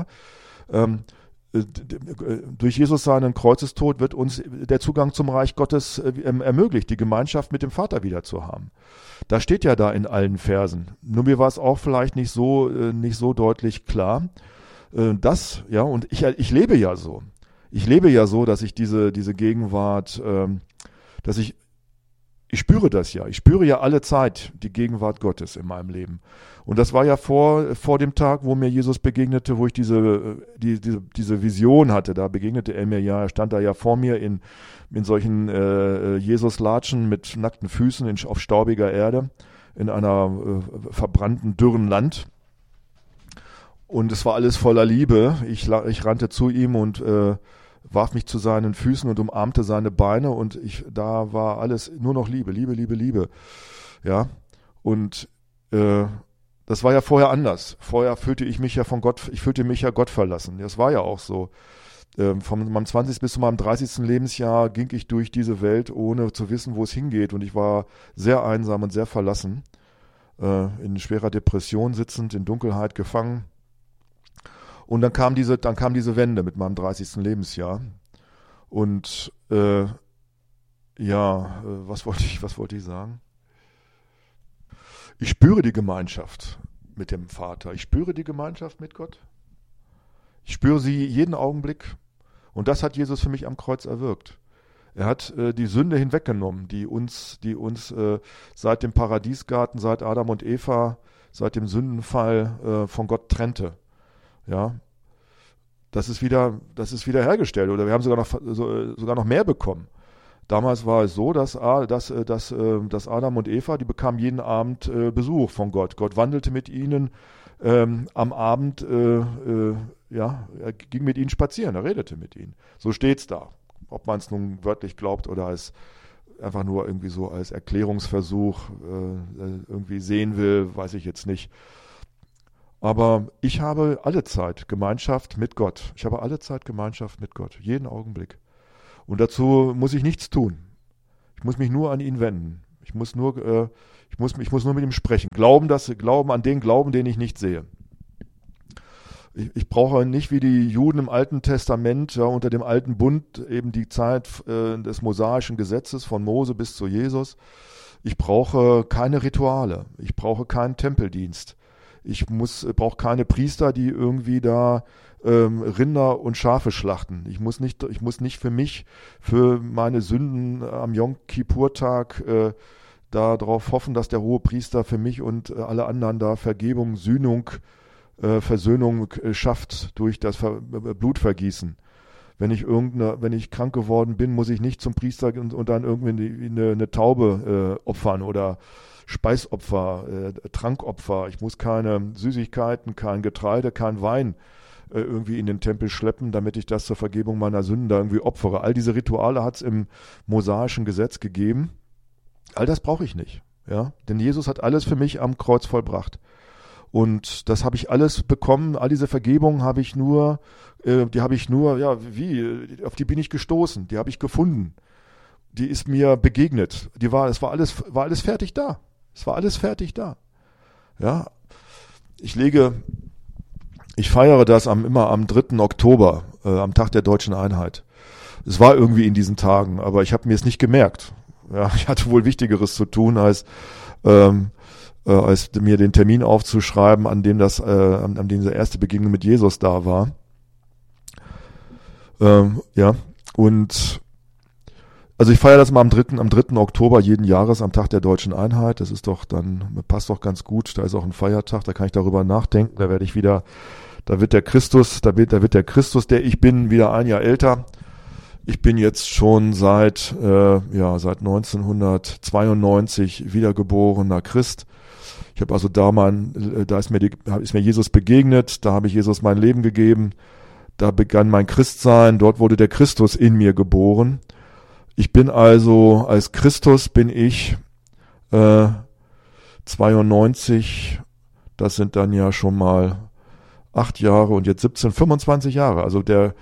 Durch Jesus seinen Kreuzestod wird uns der Zugang zum Reich Gottes ermöglicht, die Gemeinschaft mit dem Vater wieder zu haben. Das steht ja da in allen Versen. Nur mir war es auch vielleicht nicht so deutlich klar. Und ich lebe ja so. Ich lebe ja so, dass ich diese Gegenwart, ich spüre das ja. Ich spüre ja alle Zeit die Gegenwart Gottes in meinem Leben. Und das war ja vor dem Tag, wo mir Jesus begegnete, wo ich diese Vision hatte. Da begegnete er mir ja, er stand da ja vor mir in solchen Jesus-Latschen mit nackten Füßen auf staubiger Erde in einer verbrannten, dürren Land. Und es war alles voller Liebe. Ich rannte zu ihm und warf mich zu seinen Füßen und umarmte seine Beine und da war alles nur noch Liebe, Liebe, Liebe, Liebe. Ja, und das war ja vorher anders. Vorher fühlte ich mich ja Gott verlassen. Das war ja auch so. Von meinem 20. bis zu meinem 30. Lebensjahr ging ich durch diese Welt, ohne zu wissen, wo es hingeht. Und ich war sehr einsam und sehr verlassen, in schwerer Depression sitzend, in Dunkelheit gefangen. Und dann kam diese Wende mit meinem 30. Lebensjahr. Und was wollte ich sagen? Ich spüre die Gemeinschaft mit dem Vater. Ich spüre die Gemeinschaft mit Gott. Ich spüre sie jeden Augenblick. Und das hat Jesus für mich am Kreuz erwirkt. Er hat die Sünde hinweggenommen, die uns seit dem Paradiesgarten, seit Adam und Eva, seit dem Sündenfall von Gott trennte. Ja, das ist wieder hergestellt oder wir haben sogar noch mehr bekommen. Damals war es so, dass Adam und Eva, die bekamen jeden Abend Besuch von Gott. Gott wandelte mit ihnen am Abend, er ging mit ihnen spazieren, er redete mit ihnen. So steht's da. Ob man es nun wörtlich glaubt oder als einfach nur irgendwie so als Erklärungsversuch irgendwie sehen will, weiß ich jetzt nicht. Aber ich habe alle Zeit Gemeinschaft mit Gott. Ich habe alle Zeit Gemeinschaft mit Gott, jeden Augenblick. Und dazu muss ich nichts tun. Ich muss mich nur an ihn wenden. Ich muss nur mit ihm sprechen. Glauben an den Glauben, den ich nicht sehe. Ich brauche nicht wie die Juden im Alten Testament, ja, unter dem alten Bund, eben die Zeit des mosaischen Gesetzes von Mose bis zu Jesus. Ich brauche keine Rituale. Ich brauche keinen Tempeldienst. Ich brauche keine Priester, die irgendwie da Rinder und Schafe schlachten. Ich muss nicht für mich, für meine Sünden am Jom-Kippur-Tag darauf hoffen, dass der Hohepriester für mich und alle anderen da Vergebung, Sühnung, Versöhnung schafft durch das Blutvergießen. Wenn ich krank geworden bin, muss ich nicht zum Priester und dann irgendwie eine Taube opfern oder Speisopfer, Trankopfer. Ich muss keine Süßigkeiten, kein Getreide, kein Wein irgendwie in den Tempel schleppen, damit ich das zur Vergebung meiner Sünden da irgendwie opfere. All diese Rituale hat es im mosaischen Gesetz gegeben. All das brauche ich nicht. Ja? Denn Jesus hat alles für mich am Kreuz vollbracht. Und das habe ich alles bekommen, all diese Vergebung habe ich auf die bin ich gestoßen, die habe ich gefunden. Die ist mir begegnet. Es war alles fertig da. Es war alles fertig da. Ja. Ich feiere das immer am 3. Oktober, am Tag der Deutschen Einheit. Es war irgendwie in diesen Tagen, aber ich habe mir es nicht gemerkt. Ja, ich hatte wohl Wichtigeres zu tun, als mir den Termin aufzuschreiben, an dem diese erste Begegnung mit Jesus da war. Und also ich feiere das mal am 3. Oktober jeden Jahres, am Tag der Deutschen Einheit. Das ist passt doch ganz gut. Da ist auch ein Feiertag, da kann ich darüber nachdenken. Da wird der Christus, der ich bin, wieder ein Jahr älter. Ich bin jetzt schon seit 1992 wiedergeborener Christ. Ich habe also da ist mir Jesus begegnet, da habe ich Jesus mein Leben gegeben, da begann mein Christsein, dort wurde der Christus in mir geboren. Ich bin also, als Christus bin ich 92, das sind dann ja schon mal 8 Jahre und jetzt 25 Jahre. Also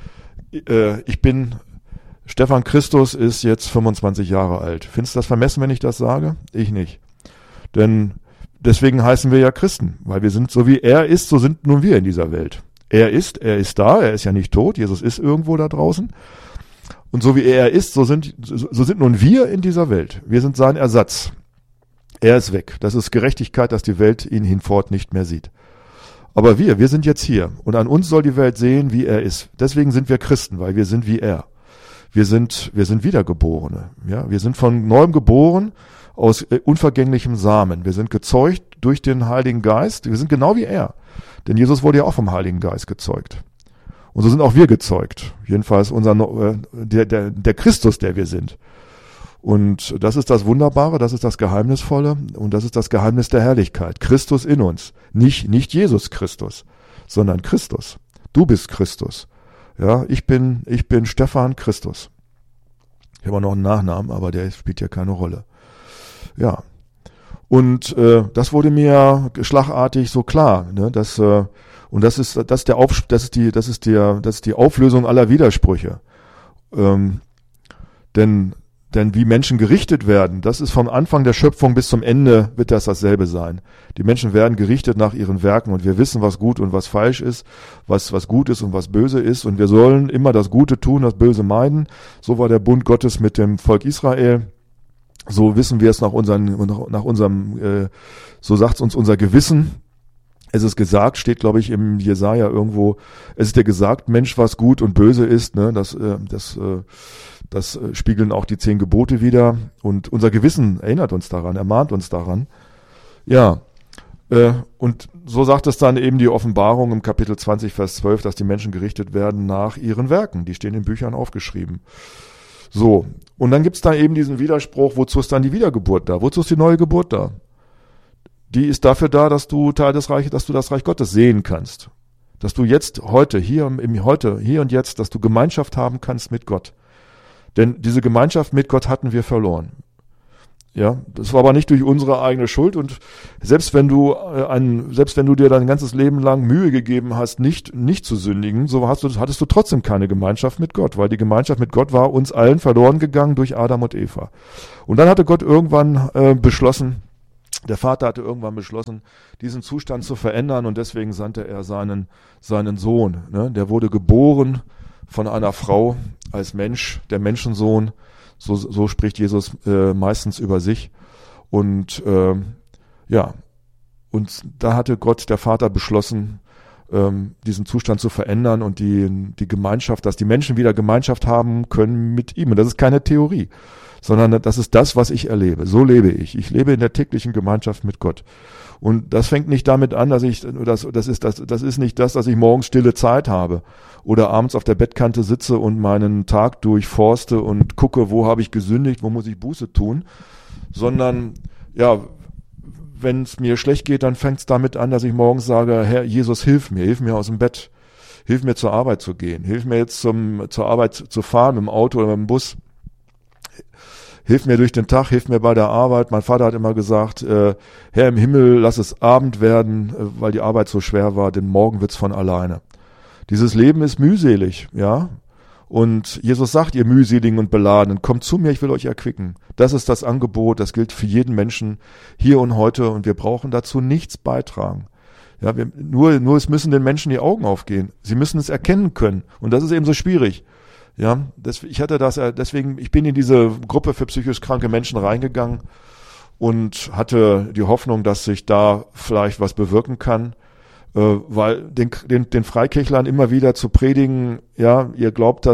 Stefan Christus ist jetzt 25 Jahre alt. Findest du das vermessen, wenn ich das sage? Ich nicht. Denn deswegen heißen wir ja Christen, weil wir sind, so wie er ist, so sind nun wir in dieser Welt. Er ist da, er ist ja nicht tot, Jesus ist irgendwo da draußen. Und so wie er ist, so sind nun wir in dieser Welt. Wir sind sein Ersatz. Er ist weg. Das ist Gerechtigkeit, dass die Welt ihn hinfort nicht mehr sieht. Aber wir sind jetzt hier. Und an uns soll die Welt sehen, wie er ist. Deswegen sind wir Christen, weil wir sind wie er. Wir sind Wiedergeborene. Ja? Wir sind von neuem geboren aus unvergänglichem Samen. Wir sind gezeugt durch den Heiligen Geist. Wir sind genau wie er. Denn Jesus wurde ja auch vom Heiligen Geist gezeugt. Und so sind auch wir gezeugt. Jedenfalls der Christus, der wir sind. Und das ist das Wunderbare, das ist das Geheimnisvolle und das ist das Geheimnis der Herrlichkeit. Christus in uns. Nicht Jesus Christus, sondern Christus. Du bist Christus. Ja, ich bin Stefan Christus. Ich habe auch noch einen Nachnamen, aber der spielt ja keine Rolle. Ja. Und das wurde mir schlagartig so klar, ne, das ist die Auflösung aller Widersprüche. Denn wie Menschen gerichtet werden, das ist vom Anfang der Schöpfung bis zum Ende wird das dasselbe sein. Die Menschen werden gerichtet nach ihren Werken und wir wissen, was gut und was falsch ist, was gut ist und was böse ist und wir sollen immer das Gute tun, das Böse meiden. So war der Bund Gottes mit dem Volk Israel. So wissen wir es nach unserem, so sagt uns unser Gewissen. Es ist gesagt, steht glaube ich im Jesaja irgendwo, es ist dir gesagt, Mensch, was gut und böse ist, ne, das spiegeln auch die 10 Gebote wider und unser Gewissen erinnert uns daran, ermahnt uns daran. Ja, und so sagt es dann eben die Offenbarung im Kapitel 20, Vers 12, dass die Menschen gerichtet werden nach ihren Werken. Die stehen in Büchern aufgeschrieben. So, und dann gibt's da eben diesen Widerspruch, wozu ist dann die Wiedergeburt da? Wozu ist die neue Geburt da? Die ist dafür da, dass du das Reich Gottes sehen kannst. Dass du jetzt, hier und jetzt, dass du Gemeinschaft haben kannst mit Gott. Denn diese Gemeinschaft mit Gott hatten wir verloren. Ja, das war aber nicht durch unsere eigene Schuld, und selbst wenn du dir dein ganzes Leben lang Mühe gegeben hast, nicht zu sündigen, so hattest du trotzdem keine Gemeinschaft mit Gott, weil die Gemeinschaft mit Gott war uns allen verloren gegangen durch Adam und Eva. Und dann hatte Gott irgendwann der Vater hatte irgendwann beschlossen, diesen Zustand zu verändern, und deswegen sandte er seinen Sohn. Ne? Der wurde geboren von einer Frau als Mensch, der Menschensohn. So spricht Jesus meistens über sich. Und und da hatte Gott, der Vater, beschlossen, diesen Zustand zu verändern und die Gemeinschaft, dass die Menschen wieder Gemeinschaft haben können mit ihm. Und das ist keine Theorie, sondern das ist das, was ich erlebe. So lebe ich. Ich lebe in der täglichen Gemeinschaft mit Gott. Und das fängt nicht damit an, das ist nicht das, dass ich morgens stille Zeit habe oder abends auf der Bettkante sitze und meinen Tag durchforste und gucke, wo habe ich gesündigt, wo muss ich Buße tun, sondern ja, wenn es mir schlecht geht, dann fängt es damit an, dass ich morgens sage, Herr Jesus, hilf mir aus dem Bett, hilf mir zur Arbeit zu gehen, hilf mir jetzt zur Arbeit zu fahren, mit dem Auto oder mit dem Bus. Hilf mir durch den Tag, hilf mir bei der Arbeit. Mein Vater hat immer gesagt, Herr im Himmel, lass es Abend werden, weil die Arbeit so schwer war, denn morgen wird's von alleine. Dieses Leben ist mühselig, ja. Und Jesus sagt, ihr mühseligen und Beladenen, kommt zu mir, ich will euch erquicken. Das ist das Angebot, das gilt für jeden Menschen hier und heute, und wir brauchen dazu nichts beitragen. Ja, nur es müssen den Menschen die Augen aufgehen. Sie müssen es erkennen können, und das ist eben so schwierig. Ja, ich bin in diese Gruppe für psychisch kranke Menschen reingegangen und hatte die Hoffnung, dass sich da vielleicht was bewirken kann, weil den Freikirchlern immer wieder zu predigen, ja, ihr glaubt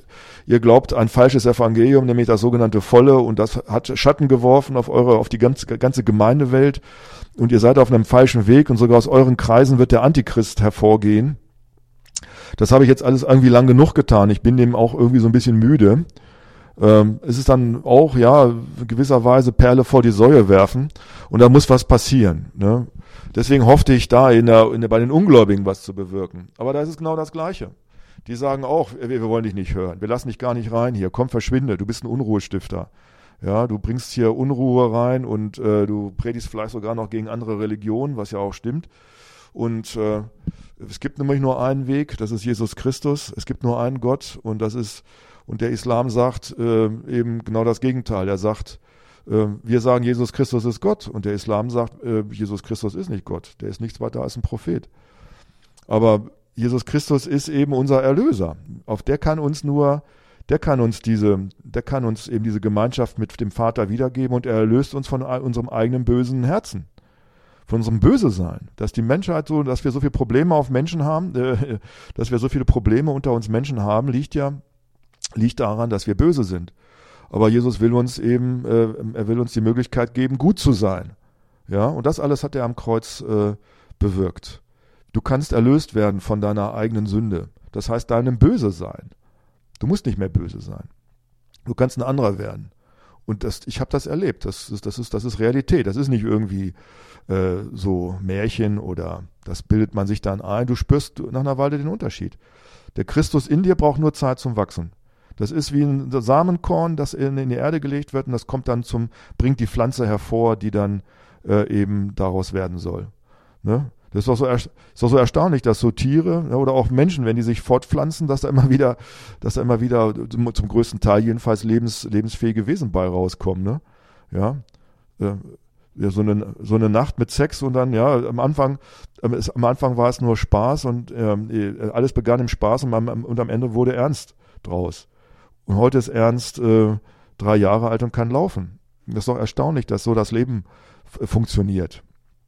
ein falsches Evangelium, nämlich das sogenannte Volle, und das hat Schatten geworfen auf die ganze Gemeindewelt, und ihr seid auf einem falschen Weg, und sogar aus euren Kreisen wird der Antichrist hervorgehen. Das habe ich jetzt alles irgendwie lang genug getan. Ich bin dem auch irgendwie so ein bisschen müde. Es ist dann auch, ja, gewisserweise Perle vor die Säue werfen, und da muss was passieren. Ne? Deswegen hoffte ich da bei den Ungläubigen was zu bewirken. Aber da ist es genau das Gleiche. Die sagen auch, wir wollen dich nicht hören, wir lassen dich gar nicht rein hier, komm, verschwinde, du bist ein Unruhestifter. Ja, du bringst hier Unruhe rein, und du predigst vielleicht sogar noch gegen andere Religionen, was ja auch stimmt. Und es gibt nämlich nur einen Weg, das ist Jesus Christus. Es gibt nur einen Gott, und der Islam sagt eben genau das Gegenteil. Er sagt, wir sagen, Jesus Christus ist Gott, und der Islam sagt, Jesus Christus ist nicht Gott. Der ist nichts weiter als ein Prophet. Aber Jesus Christus ist eben unser Erlöser. Der kann uns eben diese Gemeinschaft mit dem Vater wiedergeben, und er erlöst uns von unserem eigenen bösen Herzen. Von unserem Böse-Sein, dass die Menschheit dass wir so viele Probleme auf Menschen haben, dass wir so viele Probleme unter uns Menschen haben, liegt daran, dass wir böse sind. Aber Jesus will uns eben, er will uns die Möglichkeit geben, gut zu sein. Ja, und das alles hat er am Kreuz bewirkt. Du kannst erlöst werden von deiner eigenen Sünde. Das heißt, deinem Böse-Sein. Du musst nicht mehr böse sein. Du kannst ein anderer werden. Und ich habe das erlebt. Das ist Realität. Das ist nicht irgendwie so Märchen, oder das bildet man sich dann ein. Du spürst nach einer Weile den Unterschied. Der Christus in dir braucht nur Zeit zum Wachsen. Das ist wie ein Samenkorn, das in die Erde gelegt wird, und das bringt die Pflanze hervor, die dann eben daraus werden soll. Ne? Das ist doch so erstaunlich, dass so Tiere, ja, oder auch Menschen, wenn die sich fortpflanzen, dass da immer wieder zum größten Teil jedenfalls lebensfähige Wesen bei rauskommen. Ne? Ja, so eine Nacht mit Sex, und dann, ja, am Anfang war es nur Spaß, und alles begann im Spaß, und am Ende wurde Ernst draus. Und heute ist Ernst 3 Jahre alt und kann laufen. Das ist doch erstaunlich, dass so das Leben funktioniert.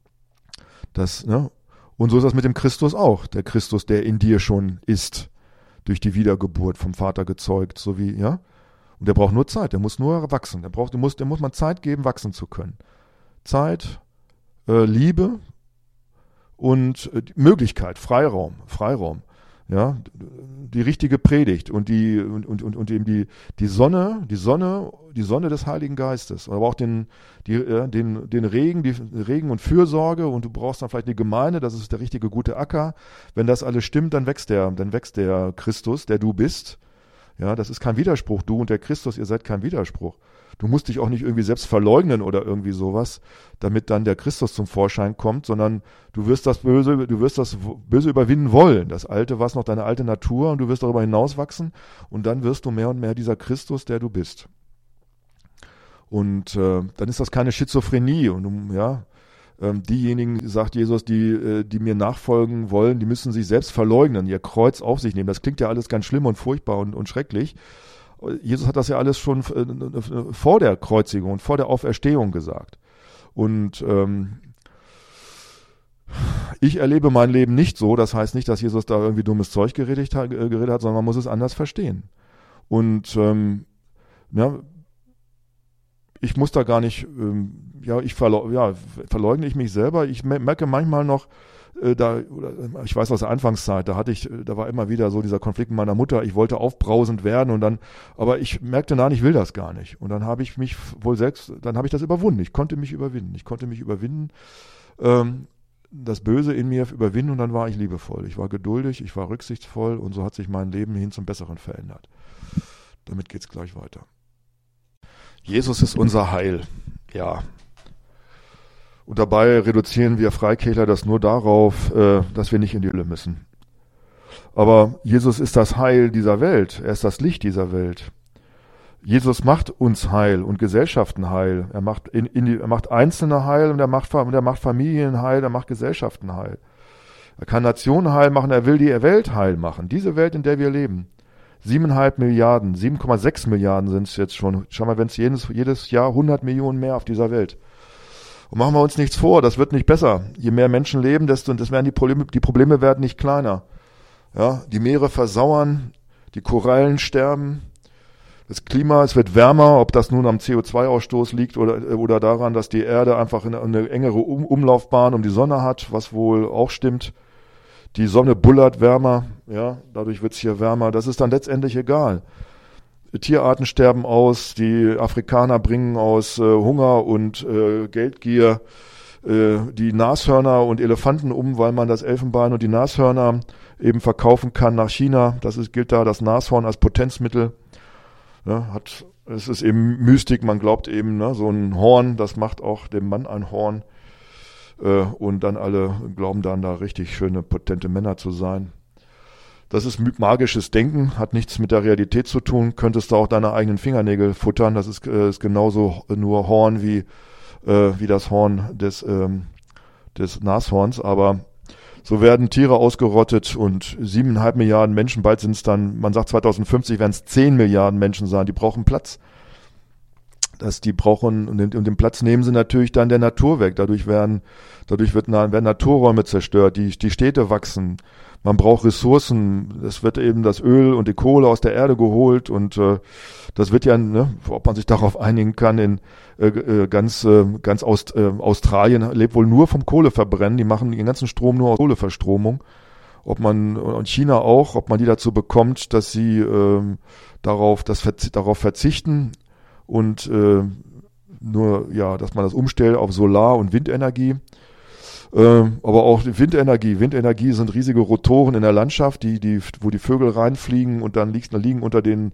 Und so ist das mit dem Christus auch. Der Christus, der in dir schon ist, durch die Wiedergeburt vom Vater gezeugt, so wie, ja. Und der braucht nur Zeit, der muss nur wachsen. Dem muss man Zeit geben, wachsen zu können. Zeit, Liebe und Möglichkeit, Freiraum. Ja, die richtige Predigt und eben die Sonne des Heiligen Geistes, aber auch den Regen und Fürsorge, und du brauchst dann vielleicht eine Gemeinde, das ist der richtige gute Acker. Wenn das alles stimmt, dann wächst der Christus, der du bist. Ja, das ist kein Widerspruch. Du und der Christus, ihr seid kein Widerspruch. Du musst dich auch nicht irgendwie selbst verleugnen oder irgendwie sowas, damit dann der Christus zum Vorschein kommt, sondern du wirst das Böse überwinden wollen. Das Alte war noch deine alte Natur und du wirst darüber hinauswachsen und dann wirst du mehr und mehr dieser Christus, der du bist. Und dann ist das keine Schizophrenie. Und diejenigen, sagt Jesus, die mir nachfolgen wollen, die müssen sich selbst verleugnen, ihr Kreuz auf sich nehmen. Das klingt ja alles ganz schlimm und furchtbar und schrecklich. Jesus hat das ja alles schon vor der Kreuzigung und vor der Auferstehung gesagt. Und ich erlebe mein Leben nicht so. Das heißt nicht, dass Jesus da irgendwie dummes Zeug geredet hat, sondern man muss es anders verstehen. Und ich muss da gar nicht, verleugne ich mich selber. Ich merke manchmal noch, ich weiß aus der Anfangszeit, da war immer wieder so dieser Konflikt mit meiner Mutter, ich wollte aufbrausend werden aber ich merkte, nein, ich will das gar nicht. Und dann habe ich das überwunden. Ich konnte mich überwinden, das Böse in mir überwinden und dann war ich liebevoll. Ich war geduldig, ich war rücksichtsvoll und so hat sich mein Leben hin zum Besseren verändert. Damit geht's gleich weiter. Jesus ist unser Heil, ja. Und dabei reduzieren wir Freikirchler das nur darauf, dass wir nicht in die Hölle müssen. Aber Jesus ist das Heil dieser Welt. Er ist das Licht dieser Welt. Jesus macht uns heil und Gesellschaften heil. Er macht Einzelne heil und er macht Familien heil, er macht Gesellschaften heil. Er kann Nationen heil machen, er will die Welt heil machen. Diese Welt, in der wir leben. 7,5 Milliarden, 7,6 Milliarden sind es jetzt schon. Schau mal, wenn es jedes Jahr 100 Millionen mehr auf dieser Welt. Und machen wir uns nichts vor, das wird nicht besser. Je mehr Menschen leben, die Probleme werden nicht kleiner. Ja, die Meere versauern, die Korallen sterben, das Klima, es wird wärmer, ob das nun am CO2-Ausstoß liegt oder daran, dass die Erde einfach eine engere Umlaufbahn um die Sonne hat, was wohl auch stimmt. Die Sonne bullert wärmer, ja, dadurch wird es hier wärmer. Das ist dann letztendlich egal. Tierarten sterben aus, die Afrikaner bringen aus Hunger und Geldgier die Nashörner und Elefanten um, weil man das Elfenbein und die Nashörner eben verkaufen kann nach China. Gilt da das Nashorn als Potenzmittel. Ja, es ist eben Mystik, man glaubt eben, so ein Horn, das macht auch dem Mann ein Horn. Und dann alle glauben dann da richtig schöne, potente Männer zu sein. Das ist magisches Denken, hat nichts mit der Realität zu tun. Könntest du auch deine eigenen Fingernägel futtern. Das ist genauso nur Horn wie das Horn des Nashorns. Aber so werden Tiere ausgerottet und 7,5 Milliarden Menschen, bald sind es dann, man sagt 2050 werden es 10 Milliarden Menschen sein, die brauchen Platz. Und den Platz nehmen sie natürlich dann der Natur weg. Dadurch werden Naturräume zerstört, die Städte wachsen. Man braucht Ressourcen. Es wird eben das Öl und die Kohle aus der Erde geholt und das wird ja, ob man sich darauf einigen kann, in ganz Australien lebt wohl nur vom Kohleverbrennen. Die machen den ganzen Strom nur aus Kohleverstromung. Und China auch, ob man die dazu bekommt, dass sie darauf verzichten. Und dass man das umstellt auf Solar- und Windenergie. Aber auch die Windenergie. Windenergie sind riesige Rotoren in der Landschaft, wo die Vögel reinfliegen und dann liegen unter an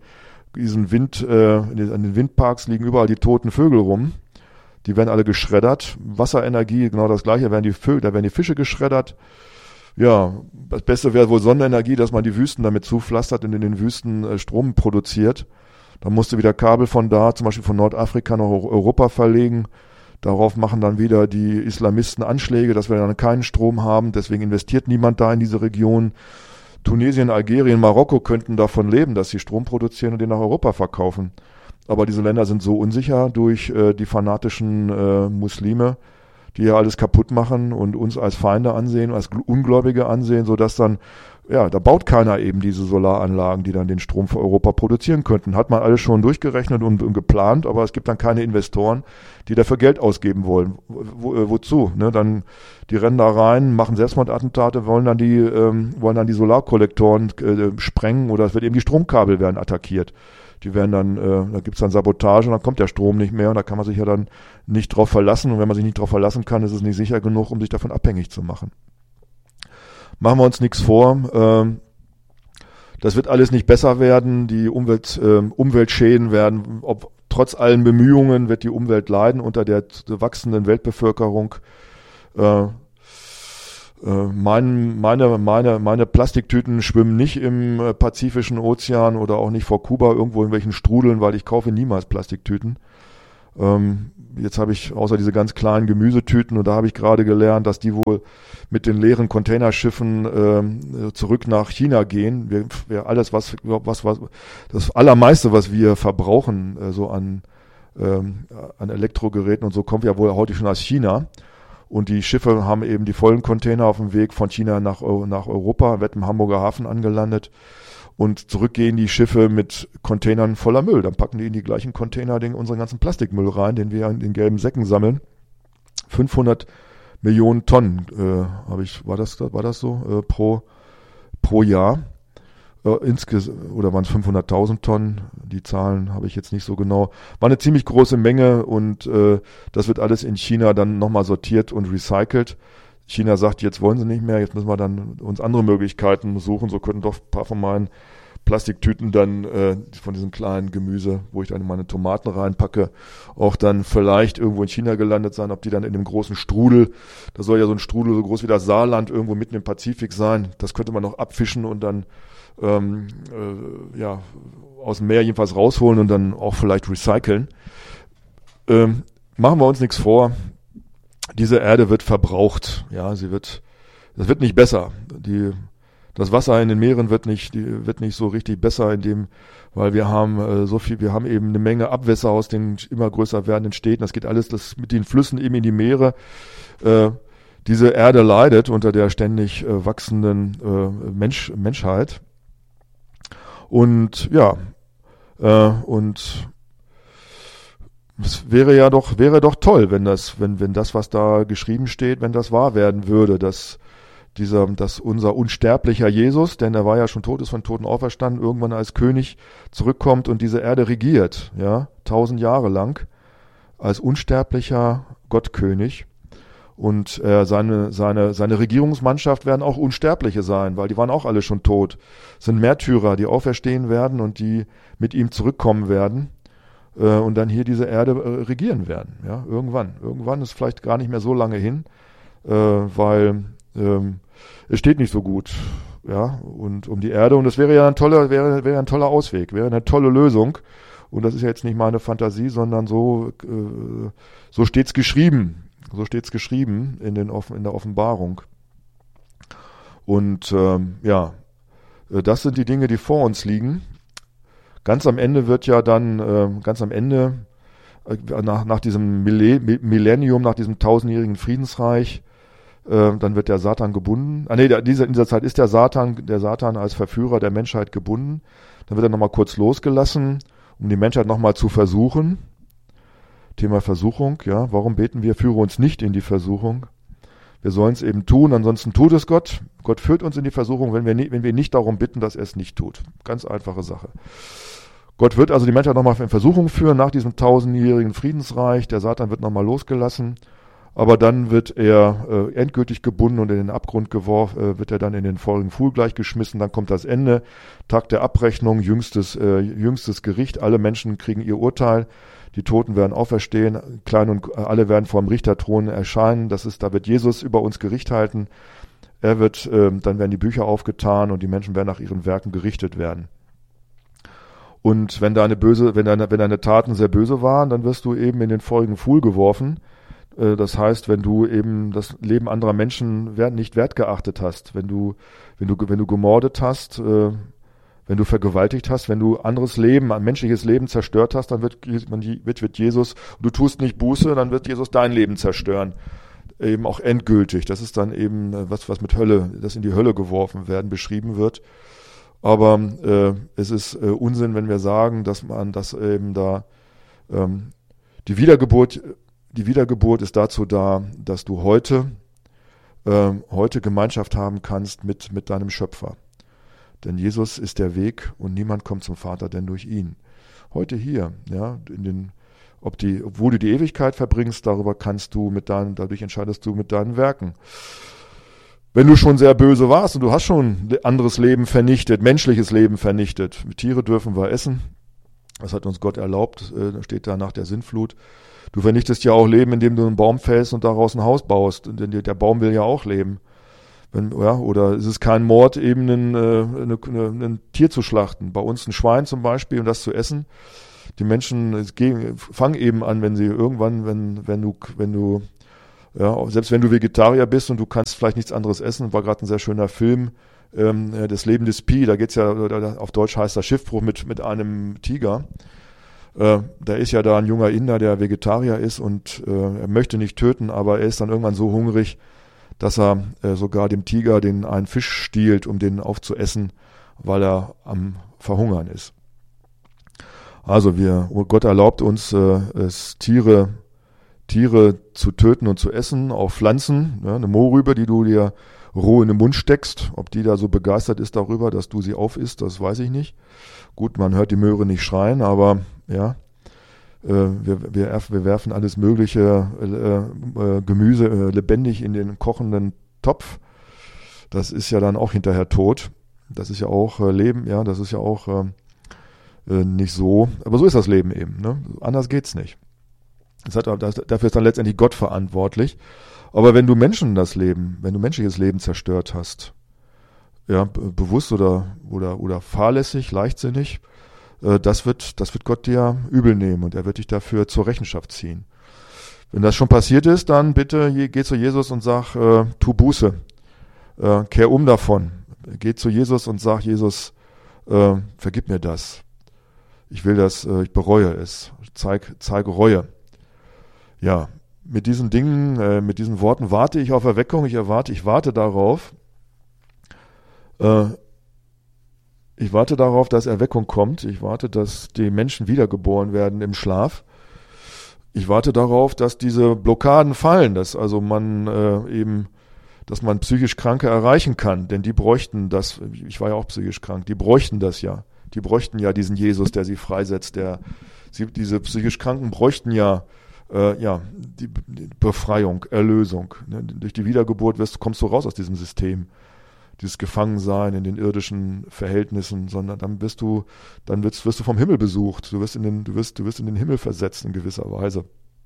den Windparks liegen überall die toten Vögel rum. Die werden alle geschreddert. Wasserenergie, genau das Gleiche, da werden die Fische geschreddert. Ja, das Beste wäre wohl Sonnenenergie, dass man die Wüsten damit zupflastert und in den Wüsten Strom produziert. Da musste wieder Kabel von da, zum Beispiel von Nordafrika nach Europa verlegen. Darauf machen dann wieder die Islamisten Anschläge, dass wir dann keinen Strom haben. Deswegen investiert niemand da in diese Region. Tunesien, Algerien, Marokko könnten davon leben, dass sie Strom produzieren und den nach Europa verkaufen. Aber diese Länder sind so unsicher durch die fanatischen Muslime, die ja alles kaputt machen und uns als Feinde ansehen, als Ungläubige ansehen, sodass dann da baut keiner eben diese Solaranlagen, die dann den Strom für Europa produzieren könnten. Hat man alles schon durchgerechnet und geplant, aber es gibt dann keine Investoren, die dafür Geld ausgeben wollen. Wozu? Dann die rennen da rein, machen Selbstmordattentate, wollen dann die Solarkollektoren sprengen oder es wird eben die Stromkabel werden attackiert. Die werden dann, da gibt's dann Sabotage und dann kommt der Strom nicht mehr und da kann man sich ja dann nicht drauf verlassen. Und wenn man sich nicht drauf verlassen kann, ist es nicht sicher genug, um sich davon abhängig zu machen. Machen wir uns nichts vor. Das wird alles nicht besser werden. Die Umweltschäden werden trotz allen Bemühungen wird die Umwelt leiden unter der wachsenden Weltbevölkerung. Meine Plastiktüten schwimmen nicht im Pazifischen Ozean oder auch nicht vor Kuba irgendwo in welchen Strudeln, weil ich kaufe niemals Plastiktüten. Jetzt habe ich außer diese ganz kleinen Gemüsetüten, und da habe ich gerade gelernt, dass die wohl mit den leeren Containerschiffen zurück nach China gehen. Alles, was das Allermeiste, was wir verbrauchen, so an Elektrogeräten und so, kommt ja wohl heute schon aus China. Und die Schiffe haben eben die vollen Container auf dem Weg von China nach Europa, wird im Hamburger Hafen angelandet. Und zurückgehen die Schiffe mit Containern voller Müll. Dann packen die in die gleichen Container unseren ganzen Plastikmüll rein, den wir in den gelben Säcken sammeln. 500 Millionen Tonnen war das so pro Jahr. Oder waren es 500.000 Tonnen? Die Zahlen habe ich jetzt nicht so genau. War eine ziemlich große Menge, und das wird alles in China dann nochmal sortiert und recycelt. China sagt, jetzt wollen sie nicht mehr, jetzt müssen wir dann uns andere Möglichkeiten suchen. So könnten doch ein paar von meinen Plastiktüten dann von diesem kleinen Gemüse, wo ich dann meine Tomaten reinpacke, auch dann vielleicht irgendwo in China gelandet sein. Ob die dann in dem großen Strudel, da soll ja so ein Strudel so groß wie das Saarland irgendwo mitten im Pazifik sein, das könnte man noch abfischen und dann aus dem Meer jedenfalls rausholen und dann auch vielleicht recyceln. Machen wir uns nichts vor. Diese Erde wird verbraucht. Ja, das wird nicht besser. Das Wasser in den Meeren wird nicht so richtig besser, weil wir haben wir haben eben eine Menge Abwässer aus den immer größer werdenden Städten. Das geht alles mit den Flüssen eben in die Meere. Diese Erde leidet unter der ständig wachsenden Menschheit. Und es wäre doch toll, wenn das, was da geschrieben steht, wenn das wahr werden würde, dass unser unsterblicher Jesus, denn er war ja schon tot, ist von Toten auferstanden, irgendwann als König zurückkommt und diese Erde regiert, ja, 1000 Jahre lang, als unsterblicher Gottkönig. Und seine Regierungsmannschaft werden auch Unsterbliche sein, weil die waren auch alle schon tot. Es sind Märtyrer, die auferstehen werden und die mit ihm zurückkommen werden und dann hier diese Erde regieren werden. Ja, irgendwann. Irgendwann ist vielleicht gar nicht mehr so lange hin, weil es steht nicht so gut, ja, und um die Erde. Und das wäre ja ein toller Ausweg, wäre eine tolle Lösung. Und das ist ja jetzt nicht meine Fantasie, sondern so steht's geschrieben. So steht's geschrieben in der Offenbarung. Und das sind die Dinge, die vor uns liegen. Ganz am Ende wird ja dann, nach diesem Millennium, nach diesem 1000-jährigen Friedensreich, dann wird der Satan gebunden. In dieser Zeit ist der Satan als Verführer der Menschheit gebunden. Dann wird er nochmal kurz losgelassen, um die Menschheit nochmal zu versuchen. Thema Versuchung, ja. Warum beten wir, führe uns nicht in die Versuchung? Wir sollen es eben tun, ansonsten tut es Gott. Gott führt uns in die Versuchung, wenn wir nicht darum bitten, dass er es nicht tut. Ganz einfache Sache. Gott wird also die Menschheit nochmal in Versuchung führen nach diesem 1000-jährigen Friedensreich. Der Satan wird nochmal losgelassen, aber dann wird er endgültig gebunden und in den Abgrund geworfen, wird er dann in den feurigen Pfuhl gleich geschmissen. Dann kommt das Ende, Tag der Abrechnung, jüngstes Gericht. Alle Menschen kriegen ihr Urteil. Die Toten werden auferstehen, klein und alle werden vor dem Richterthron erscheinen. Da wird Jesus über uns Gericht halten. Dann werden die Bücher aufgetan und die Menschen werden nach ihren Werken gerichtet werden. Und wenn deine Taten sehr böse waren, dann wirst du eben in den feurigen Pfuhl geworfen. Das heißt, wenn du eben das Leben anderer Menschen nicht wertgeachtet hast, wenn du gemordet hast, wenn du vergewaltigt hast, wenn du ein menschliches Leben zerstört hast, dann wird Jesus, du tust nicht Buße, dann wird Jesus dein Leben zerstören. Eben auch endgültig. Das ist dann eben was mit Hölle, das in die Hölle geworfen werden, beschrieben wird. Aber es ist Unsinn, wenn wir sagen, dass eben da die Wiedergeburt ist dazu da, dass du heute Gemeinschaft haben kannst mit deinem Schöpfer. Denn Jesus ist der Weg und niemand kommt zum Vater, denn durch ihn. Heute hier, ja, wo du die Ewigkeit verbringst, dadurch entscheidest du mit deinen Werken. Wenn du schon sehr böse warst und du hast schon anderes Leben vernichtet, menschliches Leben vernichtet, Tiere dürfen wir essen, Das hat uns Gott erlaubt, steht da nach der Sintflut. Du vernichtest ja auch Leben, indem du einen Baum fällst und daraus ein Haus baust. Denn der Baum will ja auch leben. Oder ist es kein Mord, eben ein Tier zu schlachten? Bei uns ein Schwein zum Beispiel und das zu essen. Die Menschen fangen eben an, wenn sie irgendwann, wenn du selbst wenn du Vegetarier bist und du kannst vielleicht nichts anderes essen, war gerade ein sehr schöner Film, das Leben des Pi, da geht's ja, auf Deutsch heißt das Schiffbruch mit einem Tiger. Da ist ja da ein junger Inder, der Vegetarier ist und er möchte nicht töten, aber er ist dann irgendwann so hungrig, dass er sogar dem Tiger einen Fisch stiehlt, um den aufzuessen, weil er am Verhungern ist. Also Gott erlaubt uns, Tiere zu töten und zu essen, auch Pflanzen, eine Mohrrübe, die du dir roh in den Mund steckst. Ob die da so begeistert ist darüber, dass du sie aufisst, das weiß ich nicht. Gut, man hört die Möhre nicht schreien, aber ja, wir werfen alles mögliche Gemüse lebendig in den kochenden Topf. Das ist ja dann auch hinterher tot. Das ist ja auch Leben, ja, das ist ja auch nicht so. Aber so ist das Leben eben, ne? Anders geht's nicht. Dafür ist dann letztendlich Gott verantwortlich. Aber wenn du menschliches Leben zerstört hast, ja, bewusst oder fahrlässig, leichtsinnig, das wird Gott dir übel nehmen und er wird dich dafür zur Rechenschaft ziehen. Wenn das schon passiert ist, dann bitte geh zu Jesus und sag, tu Buße, kehr um davon. Geh zu Jesus und sag, Jesus, vergib mir das. Ich will das, ich bereue es. Zeige Reue. Ja, mit diesen Dingen, mit diesen Worten warte ich auf Erweckung. Ich warte darauf. Ich warte darauf, dass Erweckung kommt. Ich warte, dass die Menschen wiedergeboren werden im Schlaf. Ich warte darauf, dass diese Blockaden fallen, dass man psychisch Kranke erreichen kann, denn die bräuchten das. Ich war ja auch psychisch krank. Die bräuchten das ja. Die bräuchten ja diesen Jesus, der sie freisetzt. Diese psychisch Kranken bräuchten ja die Befreiung, Erlösung. Ne? Durch die Wiedergeburt kommst du raus aus diesem System, dieses Gefangensein in den irdischen Verhältnissen, sondern dann wirst du vom Himmel besucht. Du wirst in den Himmel versetzt in gewisser Weise.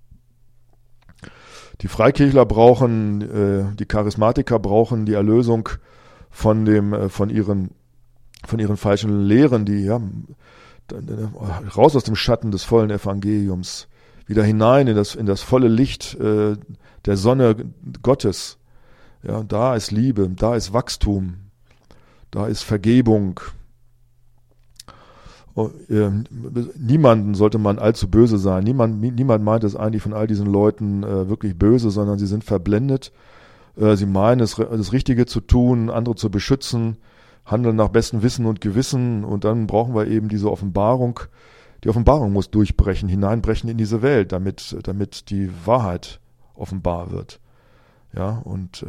Die Freikirchler brauchen, die Charismatiker brauchen die Erlösung von ihren falschen Lehren, die raus aus dem Schatten des vollen Evangeliums, wieder hinein in das volle Licht der Sonne Gottes. Ja, da ist Liebe, da ist Wachstum, da ist Vergebung. Niemanden sollte man allzu böse sein. Niemand meint es eigentlich von all diesen Leuten wirklich böse, sondern sie sind verblendet. Sie meinen, das Richtige zu tun, andere zu beschützen, handeln nach bestem Wissen und Gewissen. Und dann brauchen wir eben diese Offenbarung. Die Offenbarung muss durchbrechen, hineinbrechen in diese Welt, damit die Wahrheit offenbar wird. Ja, und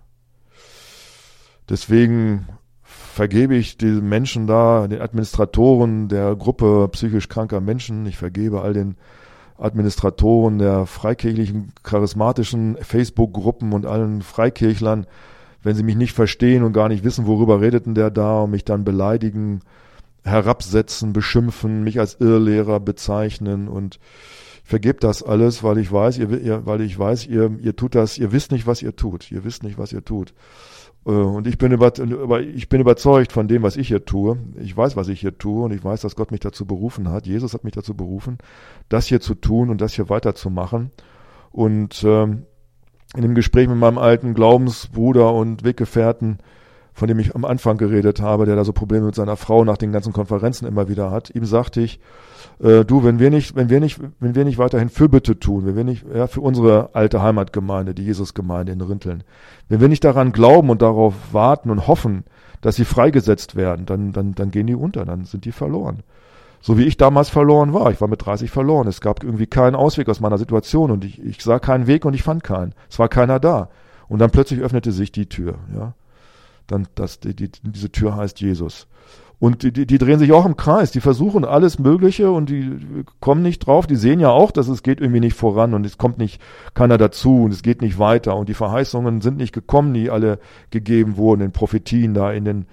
deswegen vergebe ich den Menschen da, den Administratoren der Gruppe psychisch kranker Menschen. Ich vergebe all den Administratoren der freikirchlichen, charismatischen Facebook-Gruppen und allen Freikirchlern, wenn sie mich nicht verstehen und gar nicht wissen, worüber redet denn der da und mich dann beleidigen, herabsetzen, beschimpfen, mich als Irrlehrer bezeichnen und ich vergebe das alles, weil ich weiß, ihr tut das, ihr wisst nicht, was ihr tut. Ihr wisst nicht, was ihr tut. Und ich bin überzeugt von dem, was ich hier tue. Ich weiß, was ich hier tue und ich weiß, dass Gott mich dazu berufen hat. Jesus hat mich dazu berufen, das hier zu tun und das hier weiterzumachen. Und in dem Gespräch mit meinem alten Glaubensbruder und Weggefährten, von dem ich am Anfang geredet habe, der da so Probleme mit seiner Frau nach den ganzen Konferenzen immer wieder hat, ihm sagte ich, wenn wir nicht weiterhin Fürbitte tun, wenn wir nicht, für unsere alte Heimatgemeinde, die Jesusgemeinde in Rinteln, wenn wir nicht daran glauben und darauf warten und hoffen, dass sie freigesetzt werden, dann gehen die unter, dann sind die verloren. So wie ich damals verloren war. Ich war mit 30 verloren. Es gab irgendwie keinen Ausweg aus meiner Situation und ich sah keinen Weg und ich fand keinen. Es war keiner da. Und dann plötzlich öffnete sich die Tür, ja. Diese Tür heißt Jesus. Und die drehen sich auch im Kreis, die versuchen alles Mögliche und die kommen nicht drauf, die sehen ja auch, dass es geht irgendwie nicht voran und es kommt nicht keiner dazu und es geht nicht weiter und die Verheißungen sind nicht gekommen, die alle gegeben wurden in Prophetien da in den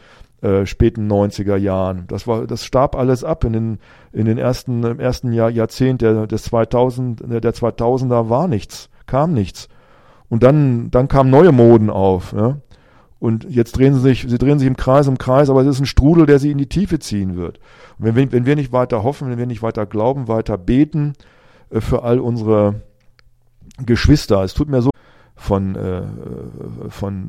späten 90er Jahren. Das starb alles ab im ersten Jahrzehnt der 2000er war nichts, kam nichts. Und dann kamen neue Moden auf, ja. Und jetzt drehen sie sich im Kreis, aber es ist ein Strudel, der sie in die Tiefe ziehen wird. Und wenn wir nicht weiter hoffen, wenn wir nicht weiter glauben, weiter beten für all unsere Geschwister, es tut mir so von